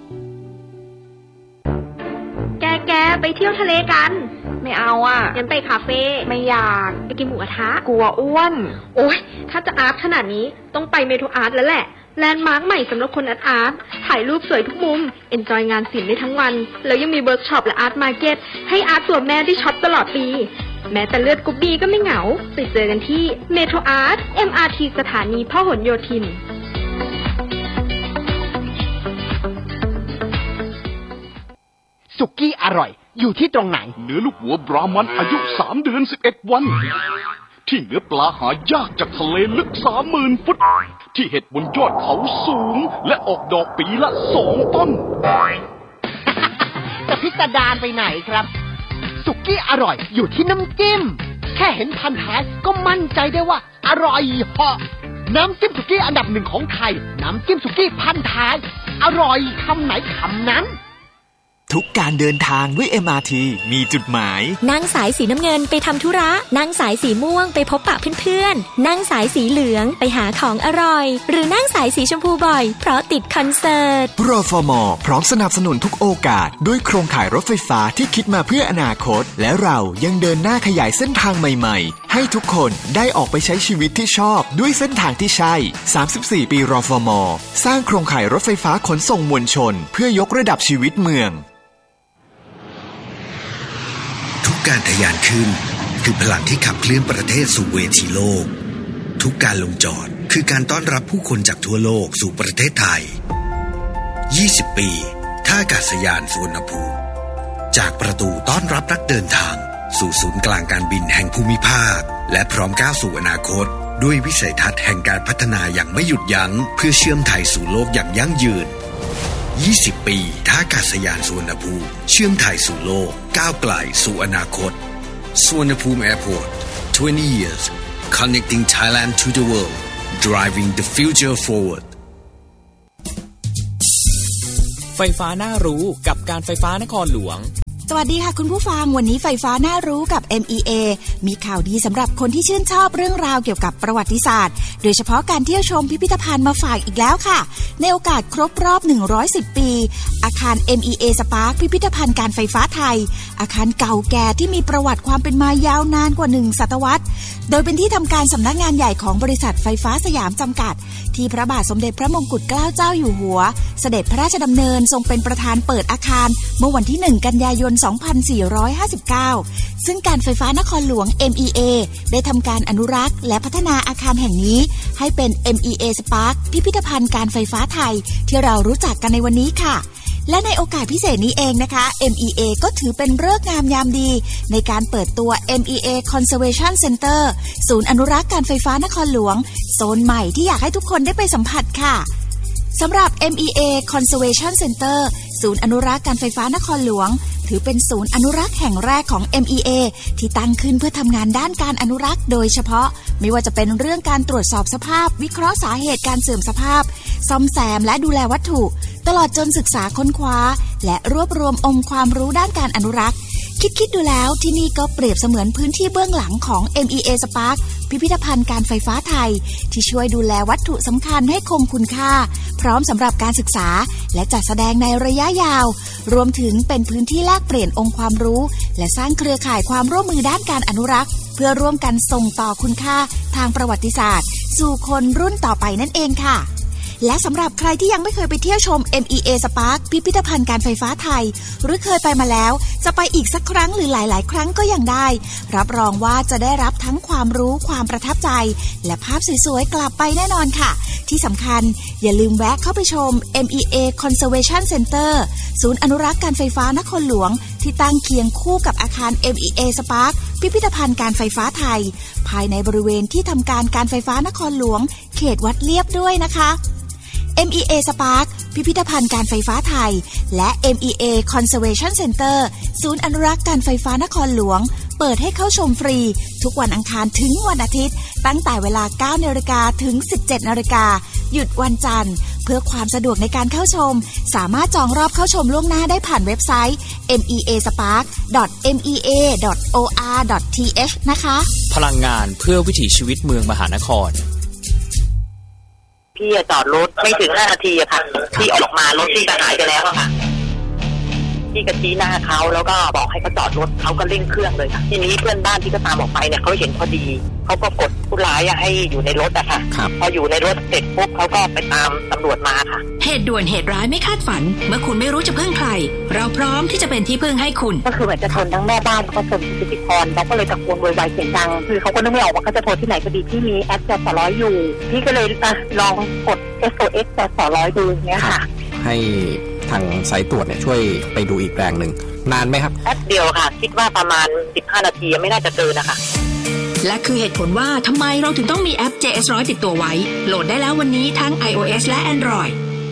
แกแกไปเที่ยวทะเลกันไม่เอาอ่ะงั้นไปคาเฟ่ไม่อยากไปกินหมูกระทะกลัวอ้วนโอ๊ยถ้าจะอาร์ตขนาดนี้ต้องไปเมโทรอาร์ตแล้วแหละแลนด์มาร์คใหม่สำหรับคนอาร์ตอาร์ตถ่ายรูปสวยทุกมุมเอนจอยงานศิลป์ได้ทั้งวันแล้วยังมีเวิร์กช็อปและอาร์ตมาร์เก็ตให้อาร์ตตัวแม่ได้ช็อปตลอดปีแม้แต่เลือดกรุ๊ปบีก็ไม่เหงาไปเจอกันที่เมโทรอาร์ต เอ็ม อาร์ ที สถานีพหลโยธินสุกี้อร่อยอยู่ที่ตรงไหนเนื้อลูกวัวบรามันอายุสามเดือนสิบเอ็ดวันที่เนื้อปลาหายากจากทะเลลึก สามหมื่น ฟุตที่เห็ดบนยอดเขาสูงและออกดอกปีละสองต้นจะพิสดารไปไหนครับสุกี้อร่อยอยู่ที่น้ำจิ้มแค่เห็นพันท้ายก็มั่นใจได้ว่าอร่อยเหาะน้ำจิ้มสุกี้อันดับหนึ่งของไทยน้ำจิ้มสุกี้พันท้ายอร่อยคำไหนคำนั้นทุกการเดินทางด้วย เอ็ม อาร์ ที มีจุดหมายนั่งสายสีน้ำเงินไปทำธุระนั่งสายสีม่วงไปพบปะเพื่อนๆนั่งสายสีเหลืองไปหาของอร่อยหรือนั่งสายสีชมพูบ่อยเพราะติดคอนเสิร์ตรฟม.พร้อมสนับสนุนทุกโอกาสด้วยโครงข่ายรถไฟฟ้าที่คิดมาเพื่ออนาคตและเรายังเดินหน้าขยายเส้นทางใหม่ๆให้ทุกคนได้ออกไปใช้ชีวิตที่ชอบด้วยเส้นทางที่ใช่สามสิบสี่ปีรฟม.สร้างโครงข่ายรถไฟฟ้าขนส่งมวลชนเพื่อยกระดับชีวิตเมืองทุกการทะยานขึ้นคือพลังที่ขับเคลื่อนประเทศสู่เวทีโลกทุกการลงจอดคือการต้อนรับผู้คนจากทั่วโลกสู่ประเทศไทยยี่สิบปีท่าอากาศยานสุวรรณภูมิจากประตูต้อนรับนักเดินทางสู่ศูนย์กลางการบินแห่งภูมิภาคและพร้อมก้าวสู่อนาคตด้วยวิสัยทัศน์แห่งการพัฒนาอย่างไม่หยุดยั้งเพื่อเชื่อมไทยสู่โลกอย่างยั่งยืนยี่สิบปีท่าอากาศยานสุวรรณภูมิเชื่อมไทยสู่โลกก้าวไกลสู่อนาคตสุวรรณภูมิ Airport twenty years connecting Thailand to the world driving the future forward ไฟฟ้าน่ารู้กับการไฟฟ้านครหลวงสวัสดีค่ะคุณผู้ฟังวันนี้ไฟฟ้าน่ารู้กับ เอ็ม อี เอ มีข่าวดีสำหรับคนที่ชื่นชอบเรื่องราวเกี่ยวกับประวัติศาสตร์โดยเฉพาะการเที่ยวชมพิพิธภัณฑ์มาฝากอีกแล้วค่ะในโอกาสครบรอบหนึ่งร้อยสิบปีอาคาร เอ็ม อี เอ Spark พิพิธภัณฑ์การไฟฟ้าไทยอาคารเก่าแก่ที่มีประวัติความเป็นมายาวนานกว่าหนึ่งศตวรรษโดยเป็นที่ทำการสำนักงานใหญ่ของบริษัทไฟฟ้าสยามจำกัดที่พระบาทสมเด็จพระมงกุฎเกล้าเจ้าอยู่หัวเสด็จพระราชดำเนินทรงเป็นประธานเปิดอาคารเมื่อวันที่หนึ่งกันยายนสองพันสี่ร้อยห้าสิบเก้าซึ่งการไฟฟ้านครหลวง เอ็ม อี เอ ได้ทำการอนุรักษ์และพัฒนาอาคารแห่งนี้ให้เป็น เอ็ม อี เอ Spark พิพิธภัณฑ์การไฟฟ้าไทยที่เรารู้จักกันในวันนี้ค่ะและในโอกาสพิเศษนี้เองนะคะ เอ็ม อี เอ ก็ถือเป็นฤกษ์งามยามดีในการเปิดตัว เอ็ม อี เอ Conservation Center ศูนย์อนุรักษ์การไฟฟ้านครหลวงโซนใหม่ที่อยากให้ทุกคนได้ไปสัมผัสค่ะสำหรับ เอ็ม อี เอ Conservation Center ศูนย์อนุรักษ์การไฟฟ้านครหลวงถือเป็นศูนย์อนุรักษ์แห่งแรกของ เอ็ม อี เอ ที่ตั้งขึ้นเพื่อทำงานด้านการอนุรักษ์โดยเฉพาะไม่ว่าจะเป็นเรื่องการตรวจสอบสภาพวิเคราะห์สาเหตุการเสื่อมสภาพซ่อมแซมและดูแลวัตถุตลอดจนศึกษาค้นคว้าและรวบรวมองค์ความรู้ด้านการอนุรักษ์คิดๆดูแล้วที่นี่ก็เปรียบเสมือนพื้นที่เบื้องหลังของ เอ็ม อี เอ Spark พิพิธภัณฑ์การไฟฟ้าไทยที่ช่วยดูแลวัตถุสำคัญให้คงคุณค่าพร้อมสำหรับการศึกษาและจัดแสดงในระยะยาวรวมถึงเป็นพื้นที่แลกเปลี่ยนองค์ความรู้และสร้างเครือข่ายความร่วมมือด้านการอนุรักษ์เพื่อร่วมกันส่งต่อคุณค่าทางประวัติศาสตร์สู่คนรุ่นต่อไปนั่นเองค่ะและสำหรับใครที่ยังไม่เคยไปเที่ยวชม เอ็ม อี เอ Spark พิพิธภัณฑ์การไฟฟ้าไทยหรือเคยไปมาแล้วจะไปอีกสักครั้งหรือหลายๆครั้งก็ยังได้รับรองว่าจะได้รับทั้งความรู้ความประทับใจและภาพสวยๆกลับไปแน่นอนค่ะที่สำคัญอย่าลืมแวะเข้าไปชม เอ็ม อี เอ Conservation Center ศูนย์อนุรักษ์การไฟฟ้านครหลวงที่ตั้งเคียงคู่กับอาคาร เอ็ม อี เอ Spark พิพิธภัณฑ์การไฟฟ้าไทยภายในบริเวณที่ทำการการไฟฟ้านครหลวงเขตวัดเลียบด้วยนะคะ เอ็ม อี เอ Spark พิพิธภัณฑ์การไฟฟ้าไทยและ เอ็ม อี เอ Conservation Center ศูนย์อนุรักษ์การไฟฟ้านครหลวงเปิดให้เข้าชมฟรีทุกวันอังคารถึงวันอาทิตย์ตั้งแต่เวลา เก้านาฬิกา ถึง สิบเจ็ดนาฬิกาหยุดวันจันทร์เพื่อความสะดวกในการเข้าชมสามารถจองรอบเข้าชมล่วงหน้าได้ผ่านเว็บไซต์ เอ็ม อี เอ สปาร์ค ดอท เอ็ม อี เอ ดอท โอ อาร์ ดอท ที เอช นะคะพลังงานเพื่อวิถีชีวิตเมืองมหานครพี่จอดรถไม่ถึงห้านาทีอะค่ะที่ออกมารถที่ก็หายไปแล้วอะค่ะพี่ก็ชี้หน้าเขาแล้วก็บอกให้เขาจอดรถเขาก็เร่งเครื่องเลยค่ะทีนี้เพื่อนบ้านที่ก็ตามออกไปเนี่ยเขาเห็นพอดีเขาก็กดผู้ร้ายให้อยู่ในรถอะค่ะพออยู่ในรถเสร็จปุ๊บเขาก็ไปตามตำรวจมาค่ะเหตุด่วนเหตุร้ายไม่คาดฝันเมื่อคุณไม่รู้จะพึ่งใครเราพร้อมที่จะเป็นที่พึ่งให้คุณก็คือเหมือนจะชนทั้งแม่บ้านแล้วก็ชนพิธีกรเราก็เลยตะโกนโวยวายเสียงดังคือเขาก็นึกไม่ออกว่าเขาจะโทรที่ไหนพอดีที่มีแอปจสร้อยอยู่พี่ก็เลยลองกด เอส โอ เอส จสร้อยดูเนี้ยค่ะให้ทางสายตรวจเนี่ยช่วยไปดูอีกแรงหนึ่งนานไหมครับแป๊บเดียวค่ะคิดว่าประมาณสิบห้านาทีไม่น่าจะเกินนะคะและคือเหตุผลว่าทำไมเราถึงต้องมีแอป เจ เอส หนึ่งร้อยติดตัวไว้โหลดได้แล้ววันนี้ทั้ง iOS และ Android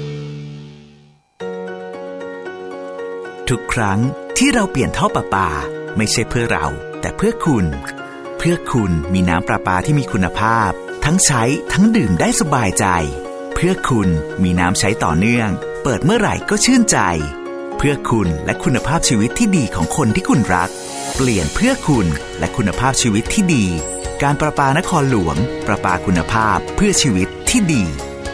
ทุกครั้งที่เราเปลี่ยนท่อประปาไม่ใช่เพื่อเราแต่เพื่อคุณเพื่อคุณมีน้ำประปาที่มีคุณภาพทั้งใช้ทั้งดื่มได้สบายใจเพื่อคุณมีน้ำใช้ต่อเนื่องเปิดเมื่อไหร่ก็ชื่นใจเพื่อคุณและคุณภาพชีวิตที่ดีของคนที่คุณรักเปลี่ยนเพื่อคุณและคุณภาพชีวิตที่ดีการประปานครหลวงประปาคุณภาพเพื่อชีวิตที่ดี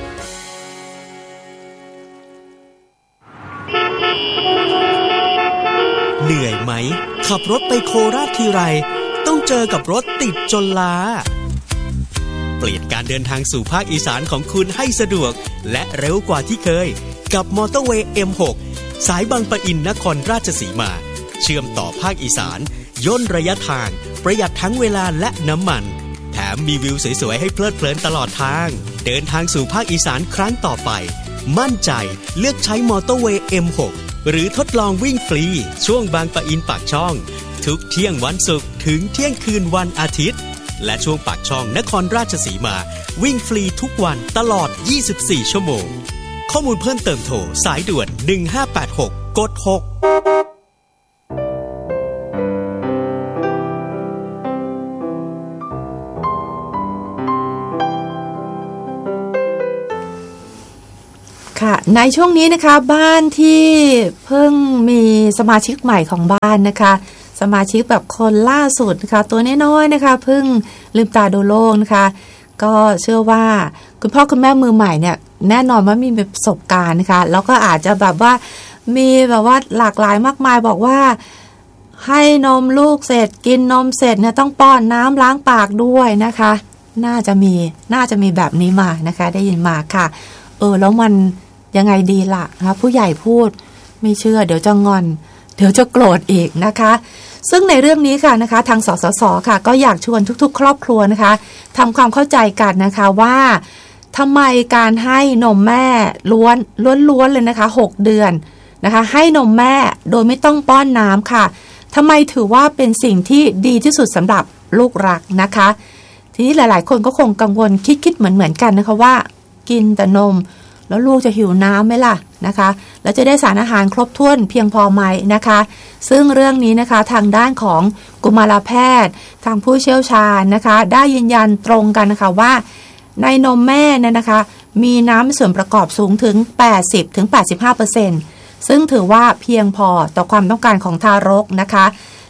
เหนื่อยไหมขับรถไปโคราชทีไรต้องเจอกับรถติดจนล้าเปลี่ยนการเดินทางสู่ภาคอีสานของคุณให้สะดวกและเร็วกว่าที่เคยกับมอเตอร์เวย์ เอ็ม หก สายบางปะอินนครราชสีมาเชื่อมต่อภาคอีสานย่นระยะทางประหยัดทั้งเวลาและน้ำมันแถมมีวิวสวยๆให้เพลิดเพลินตลอดทางเดินทางสู่ภาคอีสานครั้งต่อไปมั่นใจเลือกใช้มอเตอร์เวย์ เอ็ม หก หรือทดลองวิ่งฟรีช่วงบางปะอินปากช่องทุกเที่ยงวันศุกร์ถึงเที่ยงคืนวันอาทิตย์และช่วงปากช่องนครราชสีมาวิ่งฟรีทุกวันตลอดยี่สิบสี่ชั่วโมงข้อมูลเพิ่มเติมโทรสายด่วนหนึ่งห้าแปดหกกดหกค่ะในช่วงนี้นะคะบ้านที่เพิ่งมีสมาชิกใหม่ของบ้านนะคะสมาชิกแบบคนล่าสุดนะคะตัวน้อยๆนะคะเพิ่งลืมตาดูโลกนะคะก็เชื่อว่าคุณพ่อคุณแม่มือใหม่เนี่ยแน่นอนว่ามีประสบการณ์นะคะแล้วก็อาจจะแบบว่ามีแบบว่าหลากหลายมากมายบอกว่าให้นมลูกเสร็จกินนมเสร็จเนี่ยต้องป้อนน้ำล้างปากด้วยนะคะน่าจะมีน่าจะมีแบบนี้มานะคะได้ยินมาค่ะเออแล้วมันยังไงดีล่ะนะคะผู้ใหญ่พูดไม่เชื่อเดี๋ยวจะงอนเดี๋ยวจะโกรธอีกนะคะซึ่งในเรื่องนี้ค่ะนะคะทางสสสค่ะก็อยากชวนทุกๆครอบครัวนะคะทำความเข้าใจกันนะคะว่าทำไมการให้นมแม่ล้วนล้วนๆเลยนะคะหกเดือนนะคะให้นมแม่โดยไม่ต้องป้อนน้ำค่ะทำไมถือว่าเป็นสิ่งที่ดีที่สุดสำหรับลูกรักนะคะทีนี้หลายๆคนก็คงกังวลคิดๆเหมือนๆกันนะคะว่ากินแต่นมแล้วลูกจะหิวน้ำไหมล่ะนะคะแล้วจะได้สารอาหารครบถ้วนเพียงพอไหมนะคะซึ่งเรื่องนี้นะคะทางด้านของกุมารแพทย์ทางผู้เชี่ยวชาญนะคะได้ยืนยันตรงกันนะคะว่าในนมแม่เนี่ยนะคะมีน้ำส่วนประกอบสูงถึง แปดสิบถึงแปดสิบห้าเปอร์เซ็นต์ ซึ่งถือว่าเพียงพอต่อความต้องการของทารกนะคะ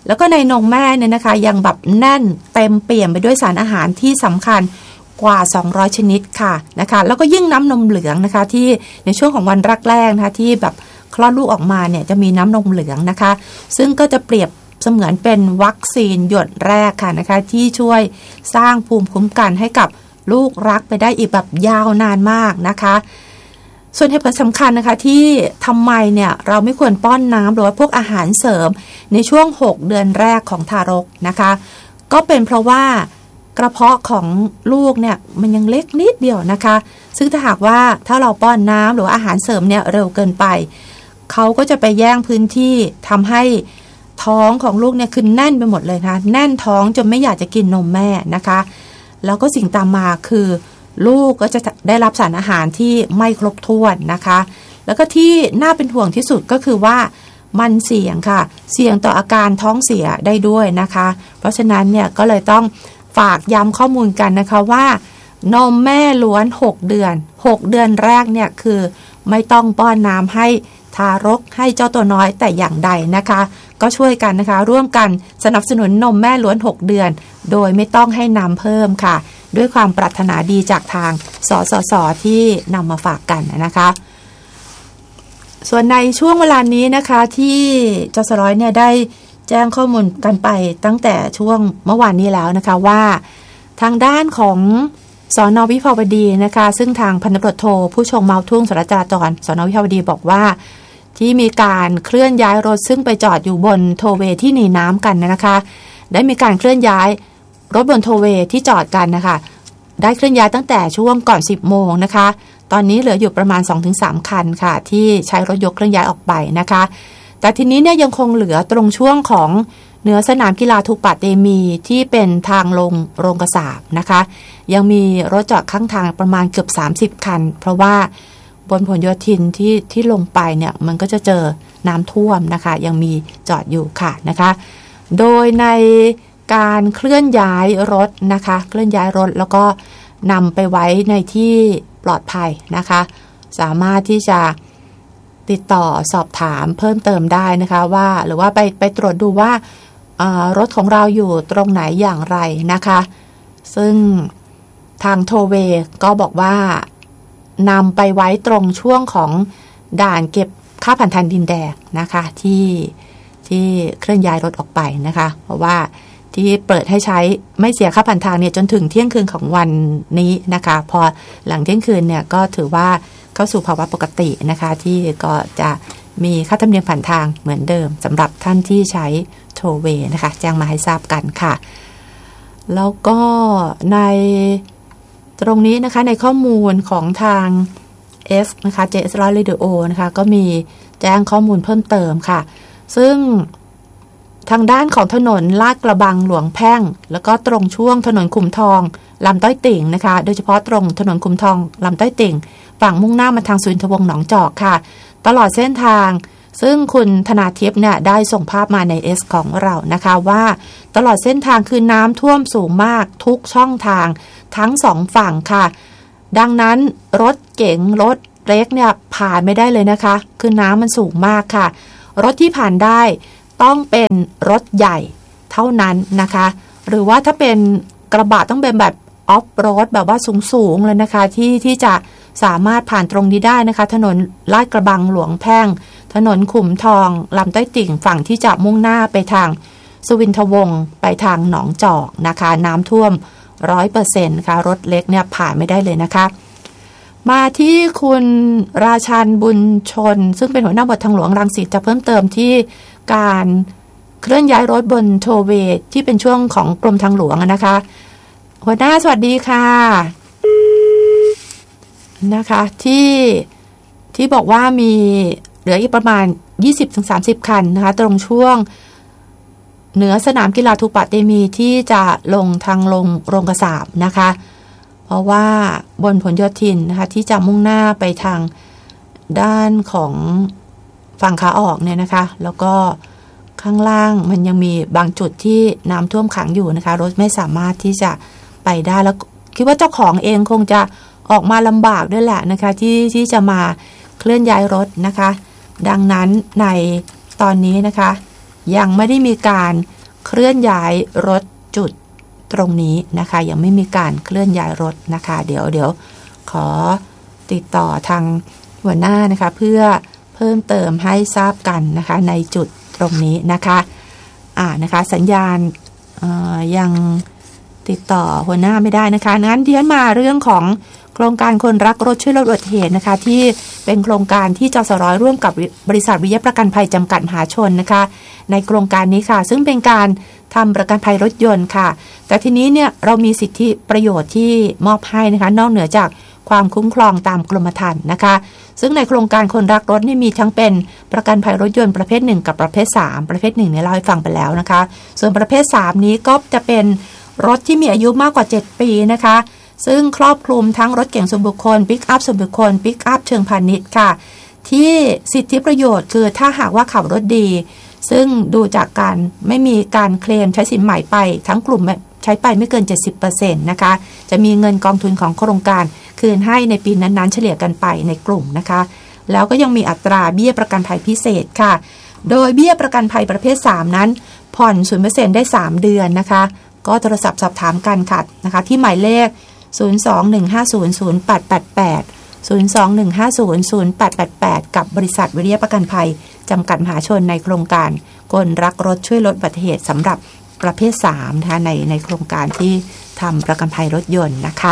แล้วก็ในนมแม่เนี่ยนะคะยังแบบแน่นเต็มเปี่ยมไปด้วยสารอาหารที่สำคัญกว่าสองร้อยชนิดค่ะนะคะแล้วก็ยิ่งน้ำนมเหลืองนะคะที่ในช่วงของวันแรกๆนะคะที่แบบคลอดลูกออกมาเนี่ยจะมีน้ำนมเหลืองนะคะซึ่งก็จะเปรียบเสมือนเป็นวัคซีนหยดแรกค่ะนะคะที่ช่วยสร้างภูมิคุ้มกันให้กับลูกรักไปได้อีกแบบยาวนานมากนะคะส่วนเหตุผลสำคัญนะคะที่ทำไมเนี่ยเราไม่ควรป้อนน้ำหรือว่าพวกอาหารเสริมในช่วงหกเดือนแรกของทารกนะคะก็เป็นเพราะว่ากระเพาะของลูกเนี่ยมันยังเล็กนิดเดียวนะคะซึ่งถ้าหากว่าถ้าเราป้อนน้ำหรือว่าอาหารเสริมเนี่ยเร็วเกินไปเขาก็จะไปแย่งพื้นที่ทำให้ท้องของลูกเนี่ยคือแน่นไปหมดเลยนะแน่นท้องจนไม่อยากจะกินนมแม่นะคะแล้วก็สิ่งตามมาคือลูกก็จะได้รับสารอาหารที่ไม่ครบถ้วนนะคะแล้วก็ที่น่าเป็นห่วงที่สุดก็คือว่ามันเสี่ยงค่ะเสี่ยงต่ออาการท้องเสียได้ด้วยนะคะเพราะฉะนั้นเนี่ยก็เลยต้องฝากย้ำข้อมูลกันนะคะว่านมแม่ล้วนหกเดือนหกเดือนแรกเนี่ยคือไม่ต้องป้อนน้ำให้ทารกให้เจ้าตัวน้อยแต่อย่างใดนะคะก็ช่วยกันนะคะร่วมกันสนับสนุนนมแม่ล้วนหกเดือนโดยไม่ต้องให้น้ำเพิ่มค่ะด้วยความปรารถนาดีจากทางสสสที่นำมาฝากกันนะคะส่วนในช่วงเวลานี้นะคะที่จสร้อยเนี่ยได้แจ้งข้อมูลกันไปตั้งแต่ช่วงเมื่อวานนี้แล้วนะคะว่าทางด้านของสน.วิภาวดีนะคะซึ่งทางพันตำรวจโทผู้ชงเมาทุ่งสารจราจรสน.วิภาวดีบอกว่าที่มีการเคลื่อนย้ายรถซึ่งไปจอดอยู่บนโทเวที่หนีน้ำกันนะคะได้มีการเคลื่อนย้ายรถบนโทเวที่จอดกันนะคะได้เคลื่อนย้ายตั้งแต่ช่วงก่อนสิบโมงนะคะตอนนี้เหลืออยู่ประมาณ สองถึงสาม คันค่ะที่ใช้รถยกเคลื่อนย้ายออกไปนะคะแต่ทีนี้เนี่ยยังคงเหลือตรงช่วงของเหนือสนามกีฬาทูปะเตมีที่เป็นทางลงโรงกระสาบนะคะยังมีรถจอดข้างทางประมาณเกือบสามสิบคันเพราะว่าบนผลโยธินที่ที่ลงไปเนี่ยมันก็จะเจอน้ำท่วมนะคะยังมีจอดอยู่ค่ะนะคะโดยในการเคลื่อนย้ายรถนะคะเคลื่อนย้ายรถแล้วก็นำไปไว้ในที่ปลอดภัยนะคะสามารถที่จะติดต่อสอบถามเพิ่มเติมได้นะคะว่าหรือว่าไปไปตรวจดูว่ารถของเราอยู่ตรงไหนอย่างไรนะคะซึ่งทางโทเวก็บอกว่านำไปไว้ตรงช่วงของด่านเก็บค่าผ่านทางดินแดงนะคะที่ที่เคลื่อนย้ายรถออกไปนะคะเพราะว่าที่เปิดให้ใช้ไม่เสียค่าผ่านทางเนี่ยจนถึงเที่ยงคืนของวันนี้นะคะพอหลังเที่ยงคืนเนี่ยก็ถือว่าเข้าสู่ภาวะปกตินะคะที่ก็จะมีค่าธรรมเนียมผ่านทางเหมือนเดิมสำหรับท่านที่ใช้โทเวนะคะแจ้งมาให้ทราบกันค่ะแล้วก็ในตรงนี้นะคะในข้อมูลของทาง S นะคะ เจ เอส Radio นะคะก็มีแจ้งข้อมูลเพิ่มเติมค่ะซึ่งทางด้านของถนนลาดกระบังหลวงแพ่งแล้วก็ตรงช่วงถนนขุมทองลำต้อยติ่งนะคะโดยเฉพาะตรงถนนขุมทองลำต้อยติ่งฝั่งมุ่งหน้ามาทางสุวินทวงศ์หนองจอกค่ะตลอดเส้นทางซึ่งคุณธนาทิพย์เนี่ยได้ส่งภาพมาใน S ของเรานะคะว่าตลอดเส้นทางคือน้ำท่วมสูงมากทุกช่องทางทั้งสองฝั่งค่ะดังนั้นรถเก๋งรถเล็กเนี่ยผ่านไม่ได้เลยนะคะคือน้ำมันสูงมากค่ะรถที่ผ่านได้ต้องเป็นรถใหญ่เท่านั้นนะคะหรือว่าถ้าเป็นกระบะต้องเป็นแบบออฟโรดแบบว่าสูงๆเลยนะคะที่ที่จะสามารถผ่านตรงนี้ได้นะคะถนนลาดกระบังหลวงแพ่งถนนขุมทองลำต้อยติ่งฝั่งที่จะมุ่งหน้าไปทางสุวินทวงศ์ไปทางหนองจอกนะคะน้ำท่วม ร้อยเปอร์เซ็นต์ ค่ะรถเล็กเนี่ยผ่านไม่ได้เลยนะคะมาที่คุณราชันบุญชนซึ่งเป็นหัวหน้าบททางหลวงรังสิตจะเพิ่มเติมที่การเคลื่อนย้ายรถบนโทเวที่เป็นช่วงของกรมทางหลวงนะคะหัวหน้าสวัสดีค่ะนะคะที่ที่บอกว่ามีเหลืออีกประมาณ ยี่สิบถึงสามสิบ คันนะคะตรงช่วงเหนือสนามกีฬาทูปะเตมีที่จะลงทางลงโรงกระสาบนะคะเพราะว่าบนผลโยธินนะคะที่จะมุ่งหน้าไปทางด้านของฝั่งขาออกเนี่ยนะคะแล้วก็ข้างล่างมันยังมีบางจุดที่น้ำท่วมขังอยู่นะคะรถไม่สามารถที่จะไปได้แล้วคิดว่าเจ้าของเองคงจะออกมาลำบากด้วยแหละนะคะที่ที่จะมาเคลื่อนย้ายรถนะคะดังนั้นในตอนนี้นะคะยังไม่ได้มีการเคลื่อนย้ายรถจุดตรงนี้นะคะยังไม่มีการเคลื่อนย้ายรถนะคะเดี๋ยวเดี๋ยวขอติดต่อทางหัวหน้านะคะเพื่อเพิ่มเติมให้ทราบกันนะคะในจุดตรงนี้นะคะอ่านะคะสัญญาณยังติดต่อหัวหน้าไม่ได้นะคะงั้นที่ฉันมาเรื่องของโครงการคนรักรถช่วยลดอุบัติเหตุนะคะที่เป็นโครงการที่จสร้อยร่วมกับบริษัทวิทยาประกันภัยจำกัดมหาชนนะคะในโครงการนี้ค่ะซึ่งเป็นการทำประกันภัยรถยนต์ค่ะแต่ทีนี้เนี่ยเรามีสิทธิประโยชน์ที่มอบให้นะคะนอกเหนือจากความคุ้มครองตามกรมธรรม์นะคะซึ่งในโครงการคนรักรถนี่มีทั้งเป็นประกันภัยรถยนต์ประเภทหนึ่งกับประเภทสามประเภทหนึ่งเนี่ยเล่าให้ฟังไปแล้วนะคะส่วนประเภทสามนี้ก็จะเป็นรถที่มีอายุมากกว่าเจ็ดปีนะคะซึ่งครอบคลุมทั้งรถเก๋งส่วนบุคคลปิกอัพส่วนบุคคลปิกอัพเชิงพาณิชย์ค่ะที่สิทธิประโยชน์คือถ้าหากว่าขับรถดีซึ่งดูจากการไม่มีการเคลมใช้สินใหม่ไปทั้งกลุ่มใช้ไปไม่เกิน เจ็ดสิบเปอร์เซ็นต์ นะคะจะมีเงินกองทุนของโครงการคืนให้ในปีนั้นๆเฉลี่ยกันไปในกลุ่มนะคะแล้วก็ยังมีอัตราเบี้ยประกันภัยพิเศษค่ะโดยเบี้ยประกันภัยประเภทสามนั้นผ่อน ศูนย์เปอร์เซ็นต์ ได้สามเดือนนะคะก็โทรศัพท์สอบถามกันค่ะนะคะที่หมายเลขศูนย์ สอง หนึ่ง ห้า ศูนย์ ศูนย์ แปด แปด แปด ศูนย์ สอง หนึ่ง ห้า ศูนย์ ศูนย์ แปด แปด แปดกับบริษัทวิทยาประกันภัยจำกัดมหาชนในโครงการคนรักรถช่วยลดอุบัติเหตุสำหรับประเภทสามนะคะในในโครงการที่ทำประกันภัยรถยนต์นะคะ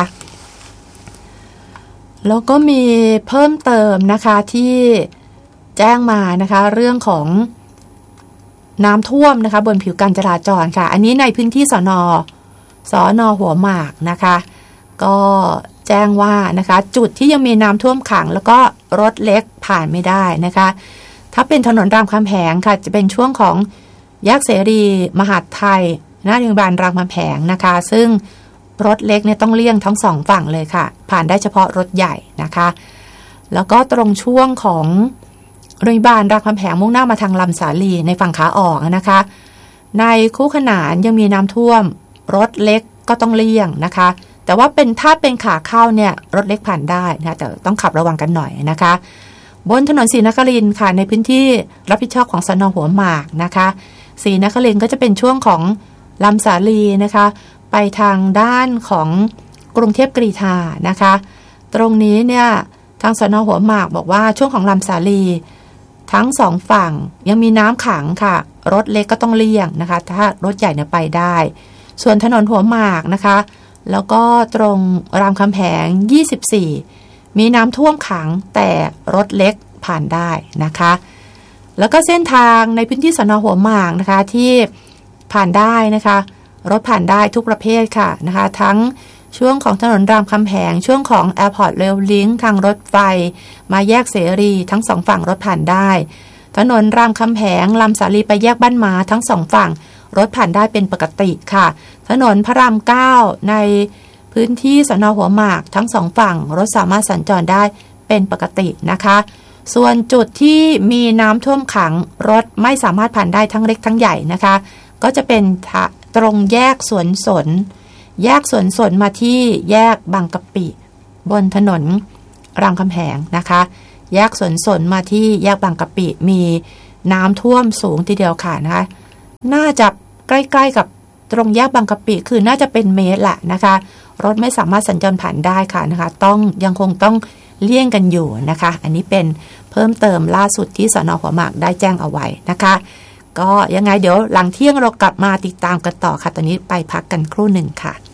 แล้วก็มีเพิ่มเติมนะคะที่แจ้งมานะคะเรื่องของน้ำท่วมนะคะบนผิวการจราจรค่ะอันนี้ในพื้นที่สนสนหัวหมากนะคะก็แจ้งว่านะคะจุดที่ยังมีน้ำท่วมขังแล้วก็รถเล็กผ่านไม่ได้นะคะถ้าเป็นถนนรามคำแหงค่ะจะเป็นช่วงของแยกเสรีมหาดไทยหน้าโรงพยาบาลรามคำแหงนะคะซึ่งรถเล็กเนี่ยต้องเลี่ยงทั้งสองฝั่งเลยค่ะผ่านได้เฉพาะรถใหญ่นะคะแล้วก็ตรงช่วงของโรงพยาบาลรามคำแหงมุ่งหน้ามาทางลำสาลีในฝั่งขาออกนะคะในคู่ขนานยังมีน้ำท่วมรถเล็กก็ต้องเลี่ยงนะคะแต่ว่าเป็นถ้าเป็นขาเข้าเนี่ยรถเล็กผ่านได้นะแต่ต้องขับระวังกันหน่อยนะคะบนถนนศรีนครินทร์ค่ะในพื้นที่รับผิดชอบของสน.หัวหมากนะคะศรีนครินทร์ก็จะเป็นช่วงของลำสาลีนะคะไปทางด้านของกรุงเทพกรีฑานะคะตรงนี้เนี่ยทางสน.หัวหมากบอกว่าช่วงของลำสาลีทั้งสองฝั่งยังมีน้ำขังค่ะรถเล็กก็ต้องเลี่ยงนะคะถ้ารถใหญ่เนี่ยไปได้ส่วนถนนหัวหมากนะคะแล้วก็ตรงรามคำแหงยี่สิบสี่มีน้ำท่วมขังแต่รถเล็กผ่านได้นะคะแล้วก็เส้นทางในพื้นที่สน.หัวหมากนะคะที่ผ่านได้นะคะรถผ่านได้ทุกประเภทค่ะนะคะทั้งช่วงของถนนรามคำแหงช่วงของ Airport Rail Link ทางรถไฟมาแยกเสรีทั้งสองฝั่งรถผ่านได้ถนนรามคำแหงลำสาลีไปแยกบ้านม้าทั้งสองฝั่งรถผ่านได้เป็นปกติค่ะถนนพระรามเก้าในพื้นที่สน.หัวหมากทั้งสองฝั่งรถสามารถสัญจรได้เป็นปกตินะคะส่วนจุดที่มีน้ำท่วมขังรถไม่สามารถผ่านได้ทั้งเล็กทั้งใหญ่นะคะก็จะเป็นตรงแยกสวนสนแยกสวนสนมาที่แยกบางกะปิบนถนนรามคำแหงนะคะแยกสวนสนมาที่แยกบางกะปิมีน้ำท่วมสูงทีเดียวค่ะนะคะน่าจะใกล้ๆกับตรงแยกบางกะปิคือน่าจะเป็นเมตรแหละนะคะรถไม่สามารถสัญจรผ่านได้ค่ะนะคะต้องยังคงต้องเลี่ยงกันอยู่นะคะอันนี้เป็นเพิ่มเติมล่าสุดที่สน.หัวหมากได้แจ้งเอาไว้นะคะก็ยังไงเดี๋ยวหลังเที่ยงเรากลับมาติดตามกันต่อค่ะตอนนี้ไปพักกันครู่หนึ่งค่ะ